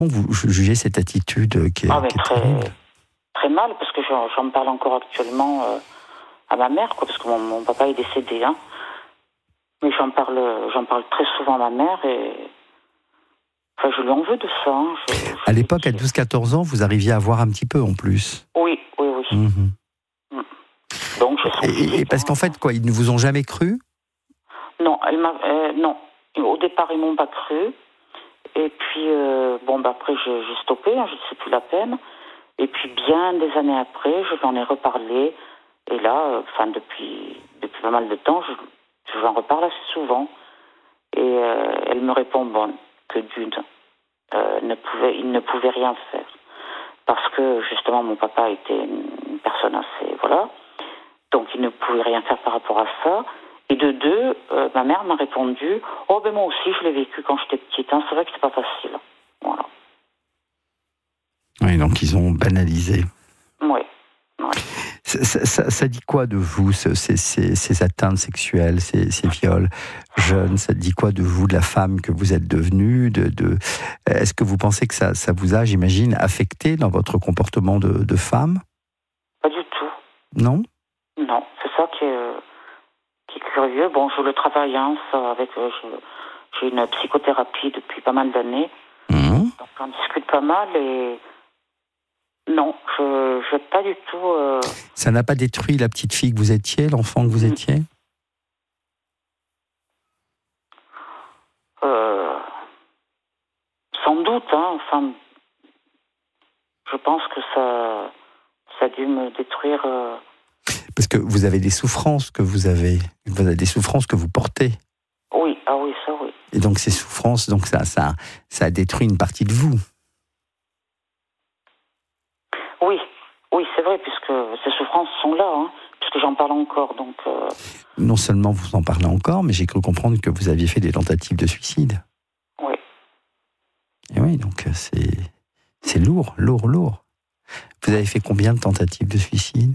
vous jugez cette attitude qui est terrible? Très mal, parce que j'en parle encore actuellement à ma mère, parce que mon papa est décédé. Hein. Mais j'en parle très souvent à ma mère et je lui en veux de ça. Hein. À l'époque, à 12-14 ans, vous arriviez à voir un petit peu en plus. Oui. Donc, et parce qu'en fait, ils ne vous ont jamais cru? Non, non. Au départ, ils m'ont pas cru. Et puis, après, j'ai stoppé. Hein, je ne sais plus la peine. Et puis, bien des années après, je lui en ai reparlé. Et là, depuis pas mal de temps, je lui en reparle assez souvent. Et elle me répond que d'une, il ne pouvait rien faire. Parce que, justement, mon papa était une personne assez... Voilà. Donc, il ne pouvait rien faire par rapport à ça. Et de deux, ma mère m'a répondu « Oh, moi aussi, je l'ai vécu quand j'étais petite. Hein. C'est vrai que c'est pas facile. » Voilà. Oui, donc ils ont banalisé. Oui. Ça dit quoi de vous, ces atteintes sexuelles, ces viols jeunes? Ça dit quoi de vous, de la femme que vous êtes devenue? Est-ce que vous pensez que ça vous a, j'imagine, affecté dans votre comportement de femme? Pas du tout. Non? Non, c'est ça qui est curieux. Bon, je le travaille, hein, ça, j'ai une psychothérapie depuis pas mal d'années. Donc on discute pas mal et non, je pas du tout... Ça n'a pas détruit la petite fille que vous étiez, l'enfant que vous étiez? Sans doute, hein, je pense que ça a dû me détruire... Parce que vous avez des souffrances que vous avez des souffrances que vous portez. Oui, ça oui. Et donc ces souffrances, donc ça a détruit une partie de vous. Oui, c'est vrai, puisque ces souffrances sont là, hein, puisque j'en parle encore, donc... Non seulement vous en parlez encore, mais j'ai cru comprendre que vous aviez fait des tentatives de suicide. Oui. Et oui, donc c'est lourd. Vous avez fait combien de tentatives de suicide?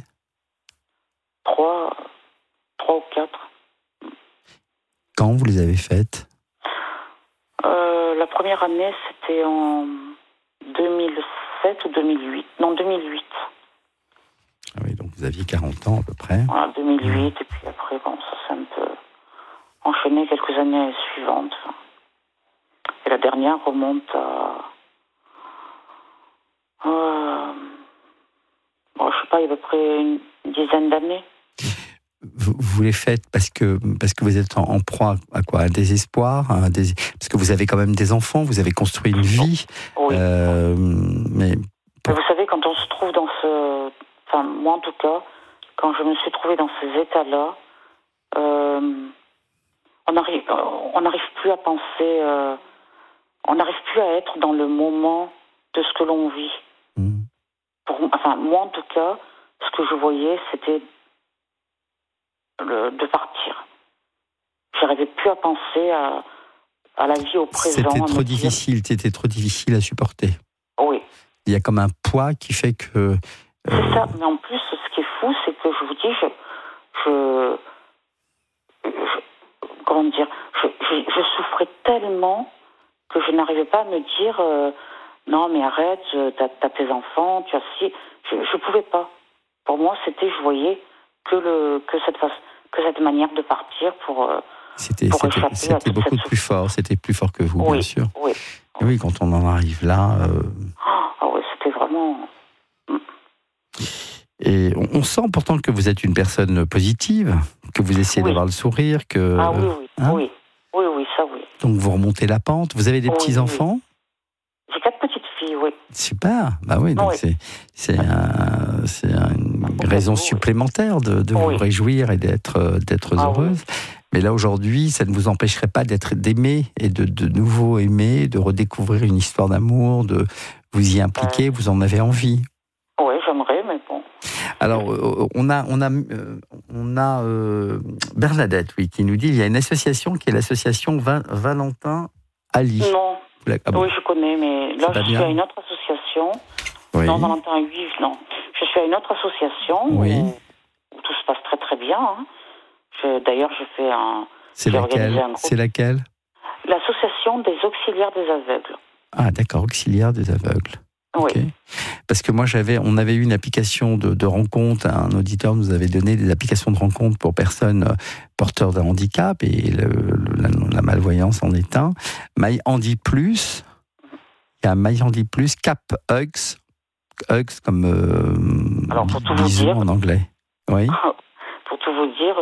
3 ou 4. Quand vous les avez faites? La première année, c'était en 2007 ou 2008. Non, 2008. Ah oui, donc vous aviez 40 ans à peu près. Voilà, 2008, et puis après, ça s'est un peu enchaîné quelques années suivantes. Et la dernière remonte à... je sais pas, il y a à peu près une dizaine d'années. Vous les faites parce que vous êtes en proie à quoi? Un désespoir, parce que vous avez quand même des enfants, vous avez construit une vie. Oui. Mais vous savez, quand on se trouve dans ce... moi en tout cas, quand je me suis trouvée dans ces états-là, on n'arrive plus à penser, on n'arrive plus à être dans le moment de ce que l'on vit. Moi en tout cas, ce que je voyais, c'était de partir. J'arrivais plus à penser à la vie au présent. C'était trop difficile à supporter. Oui. Il y a comme un poids qui fait que... C'est ça, mais en plus, ce qui est fou, c'est que je vous dis, comment dire, je souffrais tellement que je n'arrivais pas à me dire non mais arrête, t'as tes enfants, tu as si... Je pouvais pas. Pour moi, je voyais que cette manière de partir pour C'était beaucoup plus fort, c'était plus fort que vous, oui, bien sûr. Oui. Et oui, quand on en arrive là... oui, c'était vraiment... Et on sent pourtant que vous êtes une personne positive, que vous essayez d'avoir le sourire, que... Oui, ça oui. Donc vous remontez la pente. Vous avez des petits-enfants? J'ai 4 petites filles, oui. Super, donc c'est une raison supplémentaire de vous réjouir et d'être heureuse. Mais là aujourd'hui, ça ne vous empêcherait pas d'aimer et de nouveau aimer, de redécouvrir une histoire d'amour, de vous y impliquer, vous en avez envie? Oui, j'aimerais, mais bon. Alors, on a Bernadette, qui nous dit il y a une association qui est l'association Valentin Ali. Non. Oui, je connais, mais là, je suis à une autre association. Oui. Non, Valentin Ali, non. Je suis à une autre association où tout se passe très très bien. Hein. D'ailleurs, je fais un... C'est laquelle? L'association des auxiliaires des aveugles. Ah, d'accord, auxiliaire des aveugles. Oui. Okay. Parce que moi, on avait eu une application de rencontre, un auditeur nous avait donné des applications de rencontre pour personnes porteurs d'un handicap, et la malvoyance en est un. MyHandy Plus, il y a MyHandy Plus, Cap Hugs comme alors, pour tout bisous vous dire, en anglais. Oui. Pour tout vous dire,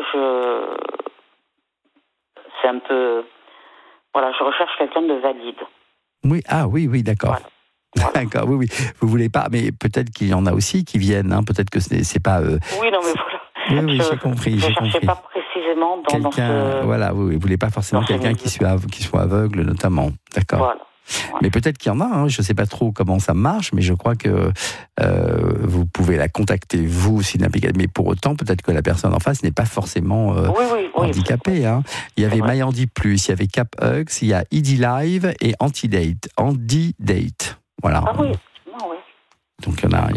c'est un peu... Voilà, je recherche quelqu'un de valide. Oui, oui, d'accord. Voilà. D'accord, oui. Vous voulez pas, mais peut-être qu'il y en a aussi qui viennent, hein, peut-être que c'est pas... Oui, non, mais voilà. Oui, j'ai compris. Je ne cherchais pas précisément dans ce... Voilà, vous ne voulez pas forcément quelqu'un qui soit aveugle, notamment. D'accord. Voilà. Mais peut-être qu'il y en a, hein, je ne sais pas trop comment ça marche, mais je crois que vous pouvez la contacter, vous, si mais pour autant, peut-être que la personne en face n'est pas forcément handicapée. Hein. Il y avait MyHandy Plus, il y avait Cap Hugs, il y a ED Live et Anti-Date. Voilà. Ah oui, Donc il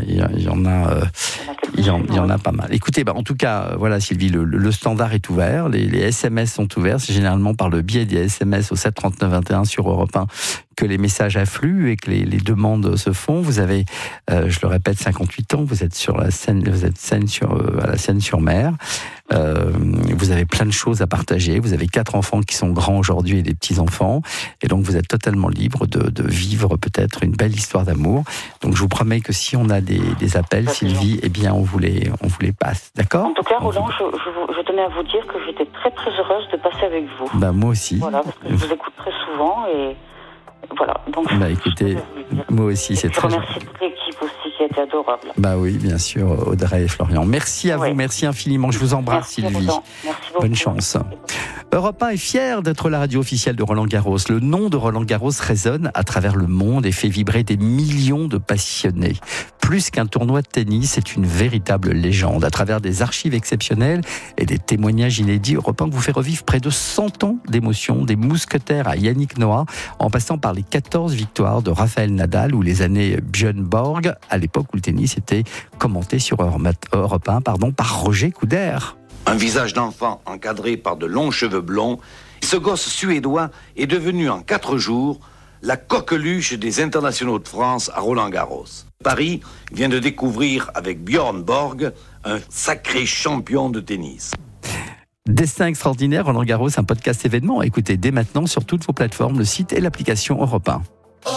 y en a pas mal. Écoutez, en tout cas, voilà Sylvie, le standard est ouvert, les SMS sont ouverts, c'est généralement par le biais des SMS au 7 39 21 sur Europe 1 que les messages affluent et que les demandes se font. Vous avez, je le répète, 58 ans, vous êtes sur la Seine, à la Seine-sur-Mer. Vous avez plein de choses à partager. Vous avez 4 enfants qui sont grands aujourd'hui et des petits-enfants. Et donc, vous êtes totalement libre de vivre peut-être une belle histoire d'amour. Donc, je vous promets que si on a des appels, Sylvie, eh bien, on vous les passe. D'accord ? En tout cas, Roland, je tenais à vous dire que j'étais très, très heureuse de passer avec vous. Moi aussi. Voilà, parce que je vous écoute très souvent et voilà. Donc, écoutez, moi aussi, c'est très... Je remercie toute l'équipe aussi qui a été adorable. Oui, bien sûr, Audrey et Florian. Merci à vous, merci infiniment. Je vous embrasse, merci, Sylvie. Merci beaucoup. Bonne chance. Europe 1 est fier d'être la radio officielle de Roland Garros. Le nom de Roland Garros résonne à travers le monde et fait vibrer des millions de passionnés. Plus qu'un tournoi de tennis, c'est une véritable légende. À travers des archives exceptionnelles et des témoignages inédits, Europe 1 vous fait revivre près de 100 ans d'émotion, des mousquetaires à Yannick Noah, en passant par les 14 victoires de Rafael Nadal ou les années Björn Borg, à l'époque où le tennis était commenté sur Europe 1 par Roger Couder. Un visage d'enfant encadré par de longs cheveux blonds, ce gosse suédois est devenu en 4 jours la coqueluche des internationaux de France à Roland-Garros. Paris vient de découvrir avec Björn Borg un sacré champion de tennis. Destin extraordinaire, Roland Garros, un podcast événement. Écoutez dès maintenant sur toutes vos plateformes, le site et l'application Europe 1.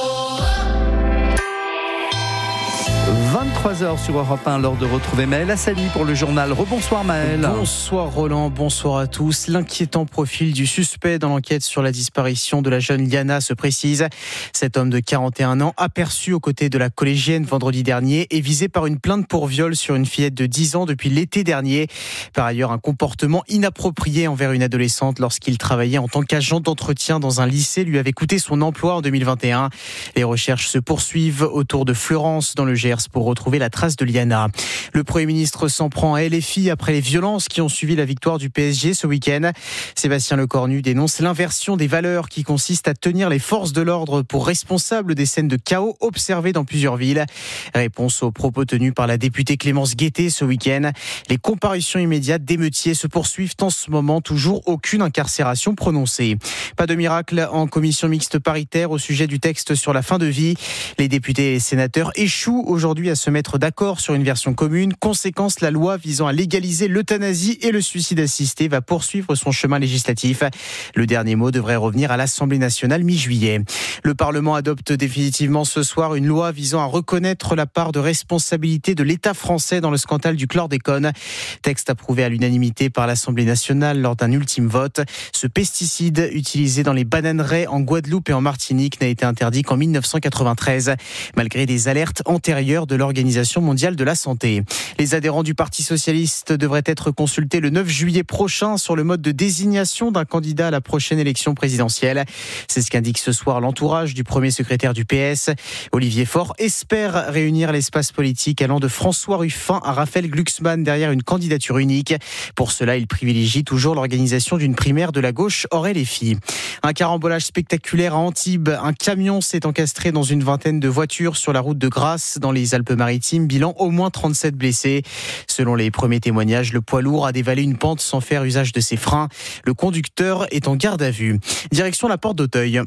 23h sur Europe 1, l'heure de retrouver Maël Hassani pour le journal. Rebonsoir Maël. Bonsoir Roland, bonsoir à tous. L'inquiétant profil du suspect dans l'enquête sur la disparition de la jeune Liana se précise. Cet homme de 41 ans, aperçu aux côtés de la collégienne vendredi dernier, est visé par une plainte pour viol sur une fillette de 10 ans depuis l'été dernier. Par ailleurs, un comportement inapproprié envers une adolescente lorsqu'il travaillait en tant qu'agent d'entretien dans un lycée lui avait coûté son emploi en 2021. Les recherches se poursuivent autour de Fleurance dans le Gers pour retrouver la trace de Liana. Le Premier ministre s'en prend à LFI après les violences qui ont suivi la victoire du PSG ce week-end. Sébastien Lecornu dénonce l'inversion des valeurs qui consiste à tenir les forces de l'ordre pour responsables des scènes de chaos observées dans plusieurs villes. Réponse aux propos tenus par la députée Clémence Guettet ce week-end. Les comparutions immédiates d'émeutiers se poursuivent en ce moment, toujours aucune incarcération prononcée. Pas de miracle en commission mixte paritaire au sujet du texte sur la fin de vie. Les députés et les sénateurs échouent aujourd'hui à se mettre d'accord sur une version commune. Conséquence, la loi visant à légaliser l'euthanasie et le suicide assisté va poursuivre son chemin législatif. Le dernier mot devrait revenir à l'Assemblée nationale mi-juillet. Le Parlement adopte définitivement ce soir une loi visant à reconnaître la part de responsabilité de l'État français dans le scandale du chlordécone. Texte approuvé à l'unanimité par l'Assemblée nationale lors d'un ultime vote. Ce pesticide utilisé dans les bananeraies en Guadeloupe et en Martinique n'a été interdit qu'en 1993, malgré des alertes antérieures de l'Organisation mondiale de la santé. Les adhérents du Parti socialiste devraient être consultés le 9 juillet prochain sur le mode de désignation d'un candidat à la prochaine élection présidentielle. C'est ce qu'indique ce soir l'entourage du premier secrétaire du PS. Olivier Faure espère réunir l'espace politique allant de François Ruffin à Raphaël Glucksmann derrière une candidature unique. Pour cela, il privilégie toujours l'organisation d'une primaire de la gauche Aurélie. Un carambolage spectaculaire à Antibes. Un camion s'est encastré dans une vingtaine de voitures sur la route de Grasse dans les Alpes-Maritimes. Bilan au moins 37 blessés. Selon les premiers témoignages, le poids lourd a dévalé une pente sans faire usage de ses freins. Le conducteur est en garde à vue. Direction la porte d'Auteuil.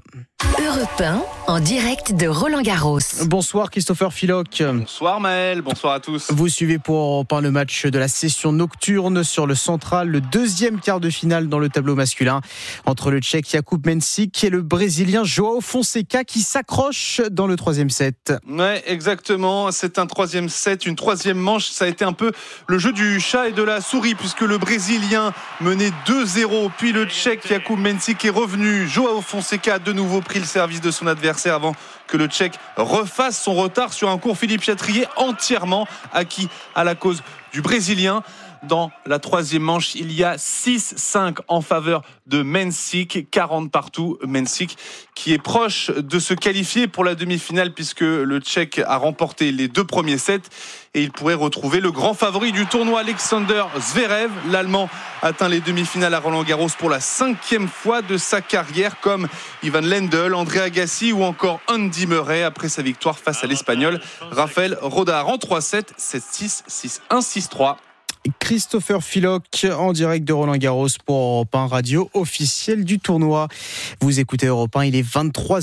Europe 1, en direct de Roland-Garros. Bonsoir Christopher Philoc. Bonsoir Maël, bonsoir à tous. Vous suivez pour le match de la session nocturne sur le Central, le deuxième quart de finale dans le tableau masculin entre le Tchèque Jakub Mensik et le Brésilien João Fonseca qui s'accroche dans le troisième set. Ouais, exactement, c'est un troisième set, une troisième manche, ça a été un peu le jeu du chat et de la souris puisque le Brésilien menait 2-0, puis le Tchèque Jakub Mensik est revenu. João Fonseca a de nouveau pris le service de son adversaire avant que le Tchèque refasse son retard sur un court Philippe Chatrier entièrement acquis à la cause du Brésilien. Dans la troisième manche, il y a 6-5 en faveur de Mensik, 40 partout. Mensik qui est proche de se qualifier pour la demi-finale puisque le Tchèque a remporté les 2 premiers sets et il pourrait retrouver le grand favori du tournoi, Alexander Zverev. L'Allemand atteint les demi-finales à Roland-Garros pour la 5e fois de sa carrière, comme Ivan Lendl, André Agassi ou encore Andy Murray après sa victoire face à l'Espagnol Rafael Rodar en 3-7, 7-6, 6-1, 6-3. Christopher Philoc en direct de Roland-Garros pour Europe 1 radio officielle du tournoi. Vous écoutez Europe 1, il est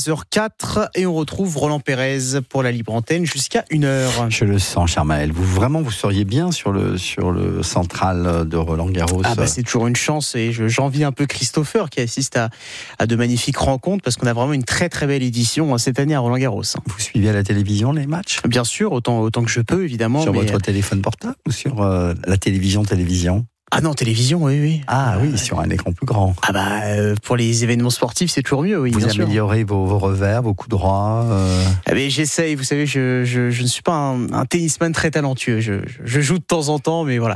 23h04 et on retrouve Roland Pérez pour la libre antenne jusqu'à 1h. Je le sens, cher Maël. Vous seriez bien sur le central de Roland-Garros. C'est toujours une chance et j'envie un peu Christopher qui assiste à de magnifiques rencontres parce qu'on a vraiment une très très belle édition cette année à Roland-Garros. Vous suivez à la télévision les matchs ? Bien sûr, autant que je peux évidemment. Sur votre téléphone portable ou sur la télévision ? Ah non, télévision, oui. Ah oui, sur un écran plus grand. Pour les événements sportifs, c'est toujours mieux, oui. Vous améliorez vos revers, vos coups droits j'essaye, vous savez, je ne suis pas un tennisman très talentueux. Je joue de temps en temps, mais voilà,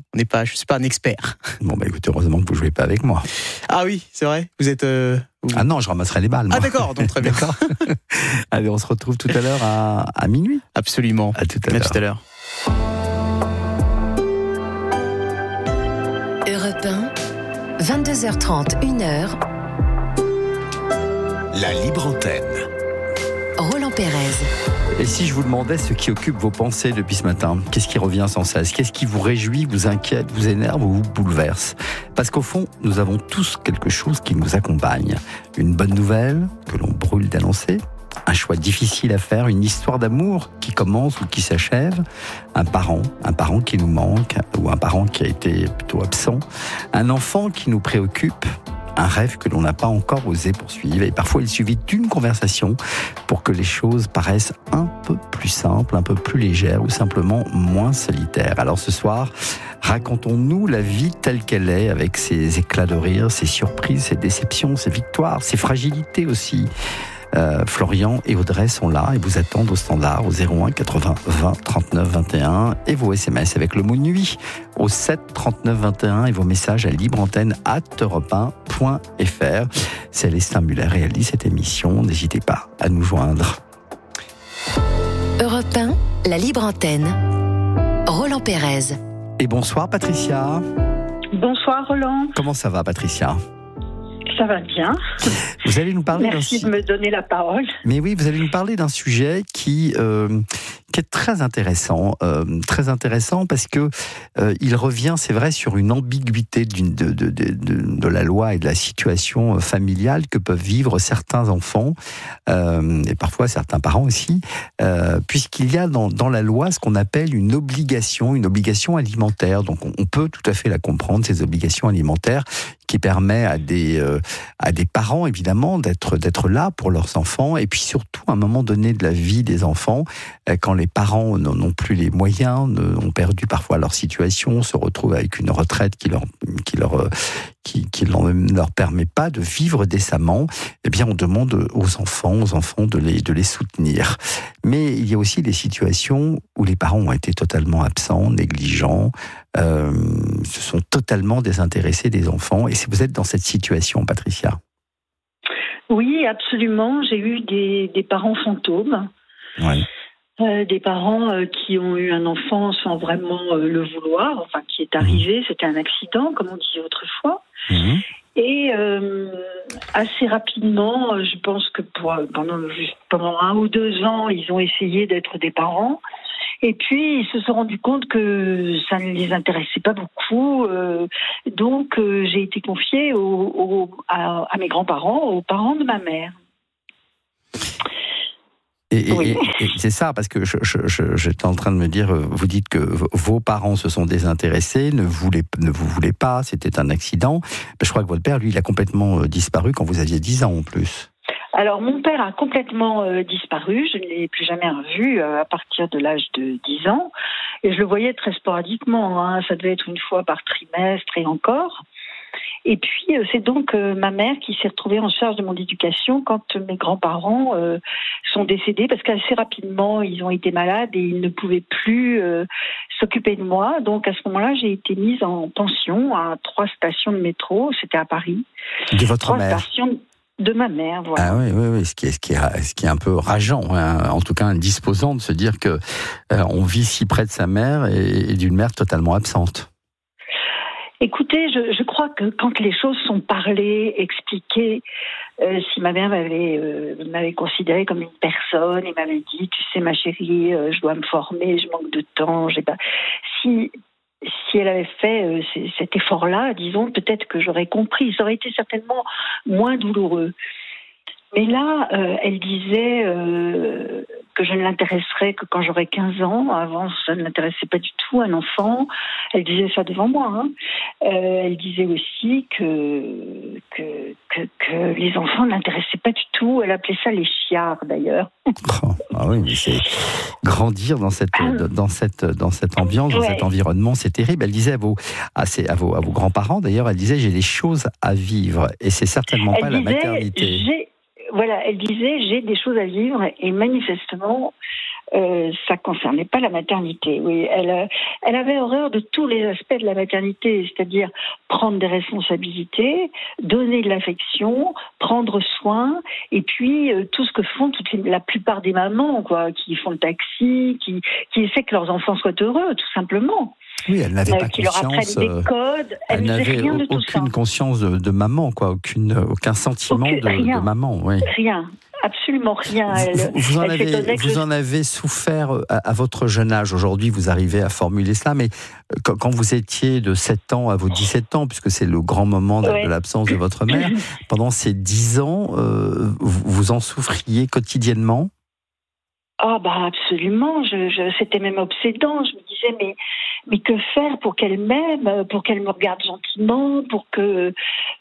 je suis pas un expert. Bon, écoutez, heureusement que vous jouez pas avec moi. Ah oui, c'est vrai. Vous êtes... Ah non, je ramasserai les balles. Moi. Ah d'accord, donc très bien. D'accord. Allez, on se retrouve tout à l'heure à minuit. Absolument. À tout à l'heure. Europe 1, 22h30, 1h. La libre antenne. Roland Pérez. Et si je vous demandais ce qui occupe vos pensées depuis ce matin, qu'est-ce qui revient sans cesse ? Qu'est-ce qui vous réjouit, vous inquiète, vous énerve ou vous bouleverse ? Parce qu'au fond, nous avons tous quelque chose qui nous accompagne. Une bonne nouvelle que l'on brûle d'annoncer, un choix difficile à faire, une histoire d'amour qui commence ou qui s'achève, un parent qui nous manque ou un parent qui a été plutôt absent, un enfant qui nous préoccupe, un rêve que l'on n'a pas encore osé poursuivre. Et parfois, il suffit d'une conversation pour que les choses paraissent un peu plus simples, un peu plus légères ou simplement moins solitaires. Alors ce soir, racontons-nous la vie telle qu'elle est, avec ses éclats de rire, ses surprises, ses déceptions, ses victoires, ses fragilités aussi. Florian et Audrey sont là et vous attendent au standard au 01 80 20 39 21 et vos SMS avec le mot nuit au 7 39 21 et vos messages à libreantenne@europe1.fr. Célestin Muller réalise cette émission, n'hésitez pas à nous joindre. Europe 1, la libre antenne. Roland Pérez. Et bonsoir Patricia. Bonsoir Roland. Comment ça va Patricia ? Ça va bien. Vous allez nous parler Merci de me donner la parole. Mais oui, vous allez nous parler d'un sujet qui est très intéressant parce que il revient, c'est vrai, sur une ambiguïté de la loi et de la situation familiale que peuvent vivre certains enfants et parfois certains parents aussi, puisqu'il y a dans la loi ce qu'on appelle une obligation alimentaire. Donc on peut tout à fait la comprendre, ces obligations alimentaires qui permet à des parents évidemment d'être là pour leurs enfants et puis surtout à un moment donné de la vie des enfants quand les parents n'ont plus les moyens, ont perdu parfois leur situation, se retrouvent avec une retraite qui ne leur permet pas de vivre décemment, eh bien on demande aux enfants de les soutenir. Mais il y a aussi des situations où les parents ont été totalement absents, négligents, se sont totalement désintéressés des enfants. Et si vous êtes dans cette situation, Patricia ? Oui, absolument. J'ai eu des parents fantômes. Oui. Des parents qui ont eu un enfant sans vraiment le vouloir, enfin qui est arrivé, c'était un accident, comme on disait autrefois. Mmh. Et assez rapidement, je pense que pendant 1 ou 2 ans, ils ont essayé d'être des parents. Et puis, ils se sont rendus compte que ça ne les intéressait pas beaucoup. Donc, j'ai été confiée à mes grands-parents, aux parents de ma mère. Et c'est ça, parce que j'étais en train de me dire, vous dites que vos parents se sont désintéressés, ne vous voulaient pas, c'était un accident. Je crois que votre père, lui, il a complètement disparu quand vous aviez 10 ans en plus. Alors, mon père a complètement disparu. Je ne l'ai plus jamais revu à partir de l'âge de 10 ans. Et je le voyais très sporadiquement. Ça devait être une fois par trimestre et encore. Et puis, c'est donc ma mère qui s'est retrouvée en charge de mon éducation quand mes grands-parents sont décédés, parce qu'assez rapidement, ils ont été malades et ils ne pouvaient plus s'occuper de moi. Donc, à ce moment-là, j'ai été mise en pension à 3 stations de métro. C'était à Paris. De votre 3 mère? Stations de ma mère, voilà. Ah oui, ce qui est un peu rageant, hein, en tout cas indisposant de se dire que on vit si près de sa mère et d'une mère totalement absente. Écoutez, je crois que quand les choses sont parlées, expliquées, si ma mère m'avait considérée comme une personne et m'avait dit, tu sais ma chérie, je dois me former, je manque de temps, si elle avait fait cet effort-là, disons, peut-être que j'aurais compris, ça aurait été certainement moins douloureux. Mais là, elle disait que je ne l'intéresserais que quand j'aurais 15 ans. Avant, ça ne l'intéressait pas du tout, un enfant. Elle disait ça devant moi. Elle disait aussi que les enfants ne l'intéressaient pas du tout. Elle appelait ça les chiards, d'ailleurs. Ah oui, mais c'est grandir dans cette ambiance, dans cet environnement, c'est terrible. Elle disait à vos grands-parents, d'ailleurs, elle disait, j'ai des choses à vivre. Et c'est certainement pas la maternité. Elle disait, j'ai des choses à vivre, et manifestement, ça concernait pas la maternité. Oui, elle avait horreur de tous les aspects de la maternité, c'est-à-dire prendre des responsabilités, donner de l'affection, prendre soin, et puis tout ce que font la plupart des mamans, qui font le taxi, qui essaient que leurs enfants soient heureux, tout simplement. Oui, elle n'avait pas qui leur apprennent des codes. Elle n'avait aucune conscience de maman, aucun sentiment de maman. Oui. Rien, absolument rien. Vous en avez souffert à votre jeune âge. Aujourd'hui, vous arrivez à formuler cela, mais quand vous étiez de 7 ans à vos 17 ans, puisque c'est le grand moment de l'absence de votre mère, pendant ces 10 ans, vous en souffriez quotidiennement? Absolument, c'était même obsédant. Je me disais, mais que faire pour qu'elle m'aime, pour qu'elle me regarde gentiment, pour qu'elle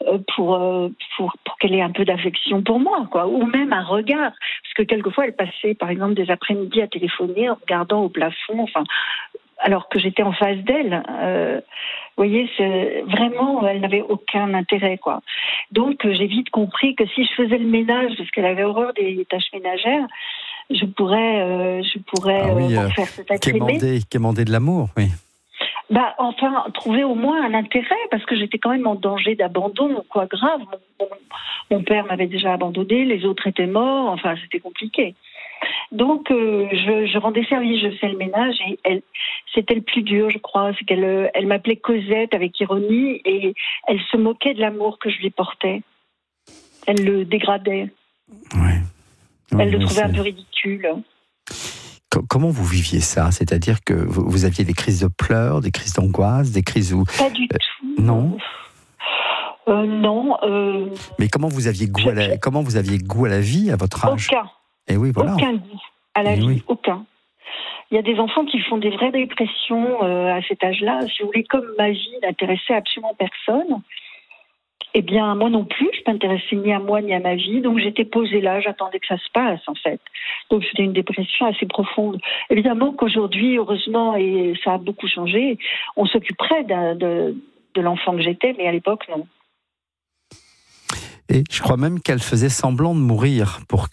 ait un peu d'affection pour moi, ou même un regard. Parce que quelquefois, elle passait, par exemple, des après-midi à téléphoner en regardant au plafond, alors que j'étais en face d'elle. Vous voyez, vraiment, elle n'avait aucun intérêt, Donc, j'ai vite compris que si je faisais le ménage, parce qu'elle avait horreur des tâches ménagères, je pourrais faire cet être aimé. Quémander de l'amour, oui. Trouver au moins un intérêt, parce que j'étais quand même en danger d'abandon, grave. Mon père m'avait déjà abandonné, les autres étaient morts, c'était compliqué. Donc, je rendais service, je faisais le ménage, et c'était le plus dur, je crois, c'est qu'elle m'appelait Cosette avec ironie, et elle se moquait de l'amour que je lui portais. Elle le dégradait. Ouais. Elle le trouvait un peu ridicule. Comment vous viviez ça? C'est-à-dire que vous aviez des crises de pleurs, des crises d'angoisse, des crises où... Pas du tout. Non. Non. Mais comment vous aviez goût à la vie à votre âge? Aucun. Et oui, voilà. Aucun goût à la vie, aucun. Il y a des enfants qui font des vraies dépressions à cet âge-là. Si vous voulez, comme ma vie n'intéressait absolument personne, eh bien, moi non plus, je ne m'intéressais ni à moi ni à ma vie, donc j'étais posée là, j'attendais que ça se passe, en fait. Donc c'était une dépression assez profonde. Évidemment qu'aujourd'hui, heureusement, et ça a beaucoup changé, on s'occuperait de l'enfant que j'étais, mais à l'époque, non. Et je crois même qu'elle faisait semblant de mourir pour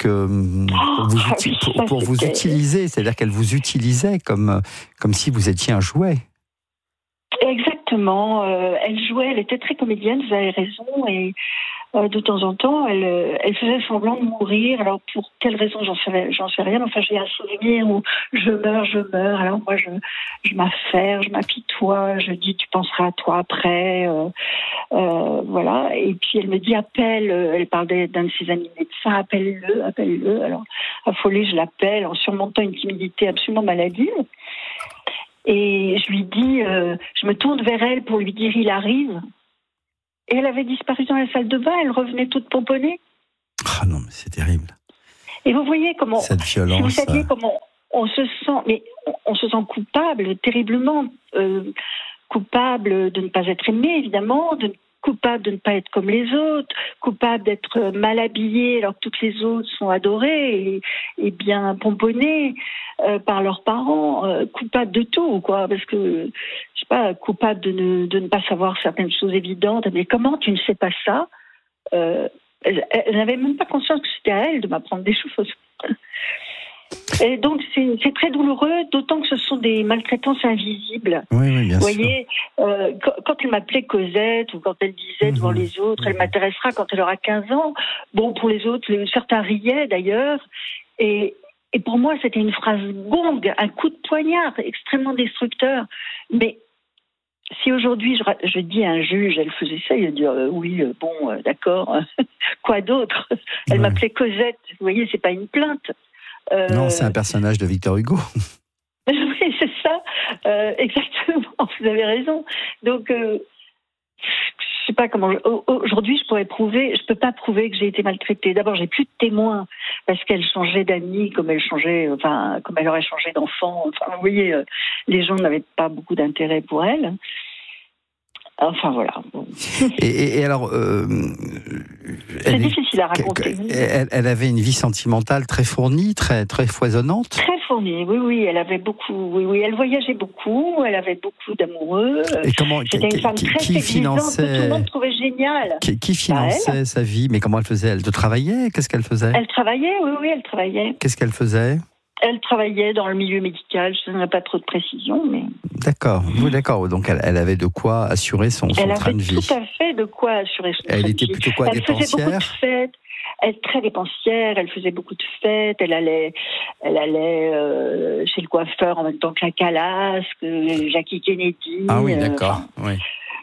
vous utiliser, c'est-à-dire qu'elle vous utilisait comme si vous étiez un jouet. Exactement. Elle jouait, elle était très comédienne, vous avez raison, et de temps en temps, elle faisait semblant de mourir. Alors pour quelle raison, j'en sais rien. Enfin, j'ai un souvenir où je meurs. Alors moi, je m'affaire, je m'apitoie, je dis tu penseras à toi après. Voilà. Et puis elle me dit appelle. Elle parle d'un de ses amis médecins, appelle-le. Alors affolée, je l'appelle en surmontant une timidité absolument maladive. Et je lui dis, je me tourne vers elle pour lui dire il arrive. Et elle avait disparu dans la salle de bain, elle revenait toute pomponnée. Ah non, mais c'est terrible. Et vous voyez comment, cette violence, si vous saviez comment on se sent, mais on se sent coupable, terriblement coupable de ne pas être aimé, évidemment, coupable de ne pas être comme les autres, coupable d'être mal habillé alors que toutes les autres sont adorées et bien pomponnées par leurs parents, coupable de tout, quoi, parce que, je sais pas, coupable de ne pas savoir certaines choses évidentes. Mais comment tu ne sais pas ça? Elle n'avait même pas conscience que c'était à elle de m'apprendre des choses. Et donc c'est très douloureux, d'autant que ce sont des maltraitances invisibles. Oui, bien sûr. Vous voyez, quand elle m'appelait Cosette, ou quand elle disait devant les autres, elle m'intéressera quand elle aura 15 ans. Bon, pour les autres, certains riaient d'ailleurs. Et pour moi, c'était une phrase gong, un coup de poignard extrêmement destructeur. Mais si aujourd'hui je dis à un juge, elle faisait ça, il va dire oui, d'accord, quoi d'autre? Elle m'appelait Cosette. Vous voyez, c'est pas une plainte. Non, c'est un personnage de Victor Hugo. Oui, c'est ça, exactement, vous avez raison. Donc, je sais pas comment. Aujourd'hui, je peux pas prouver que j'ai été maltraitée. D'abord, j'ai plus de témoins parce qu'elle changeait d'amis comme elle aurait changé d'enfant. Enfin, vous voyez, les gens n'avaient pas beaucoup d'intérêt pour elle. Enfin voilà. Bon. Et alors, c'est difficile à raconter. Elle avait une vie sentimentale très fournie, très très foisonnante. Très fournie, oui. Elle avait beaucoup, oui. Elle voyageait beaucoup. Elle avait beaucoup d'amoureux. Et comment? C'était une femme très séduisante que tout le monde trouvait géniale. Qui finançait sa vie? Mais comment elle faisait? Elle travaillait? Qu'est-ce qu'elle faisait? Elle travaillait, oui, elle travaillait. Qu'est-ce qu'elle faisait? Elle travaillait dans le milieu médical, je ne donnerai pas trop de précision, mais... D'accord, oui, d'accord. Donc elle avait de quoi assurer son train de vie. Elle avait tout à fait de quoi assurer son train de vie. Elle était plutôt quoi, dépensière? Elle faisait beaucoup de fêtes. Elle était très dépensière, elle faisait beaucoup de fêtes, elle allait chez le coiffeur en même temps que la Calas, que Jackie Kennedy. Ah oui, d'accord, oui.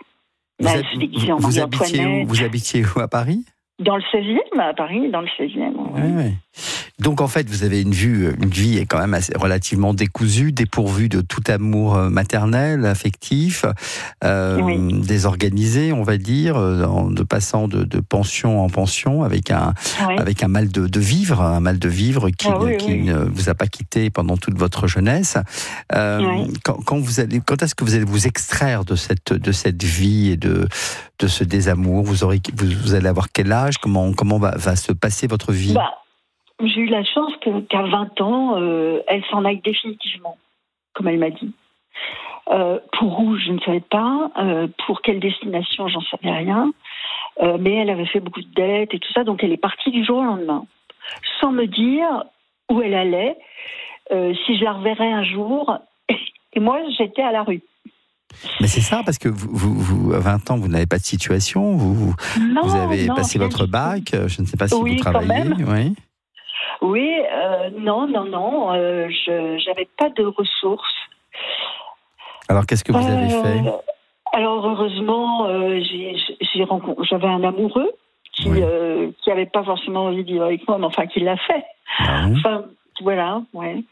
Vous habitiez où à Paris? Dans le 16e, à Paris, dans le 16e. Oui. Donc en fait, vous avez une vie quand même relativement décousue, dépourvue de tout amour maternel, affectif, désorganisé, on va dire, de passant de pension en pension, avec un mal de vivre, qui ne vous a pas quitté pendant toute votre jeunesse. Quand est-ce que vous allez vous extraire de cette vie et de ce désamour? Vous allez avoir quel âge? Comment va se passer votre vie? J'ai eu la chance qu'à 20 ans, elle s'en aille définitivement, comme elle m'a dit. Pour où, je ne savais pas. Pour quelle destination, j'en savais rien. Mais elle avait fait beaucoup de dettes et tout ça, donc elle est partie du jour au lendemain. Sans me dire où elle allait, si je la reverrais un jour. Et moi, j'étais à la rue. Mais c'est ça, parce que vous à 20 ans, vous n'avez pas de situation, vous avez passé votre bac, je ne sais pas si vous travaillez. Oui, non, j'avais pas de ressources. Alors, qu'est-ce que vous avez fait? Alors, heureusement, j'avais un amoureux qui n'avait pas forcément envie de vivre avec moi, mais enfin, qui l'a fait. Enfin, voilà, ouais.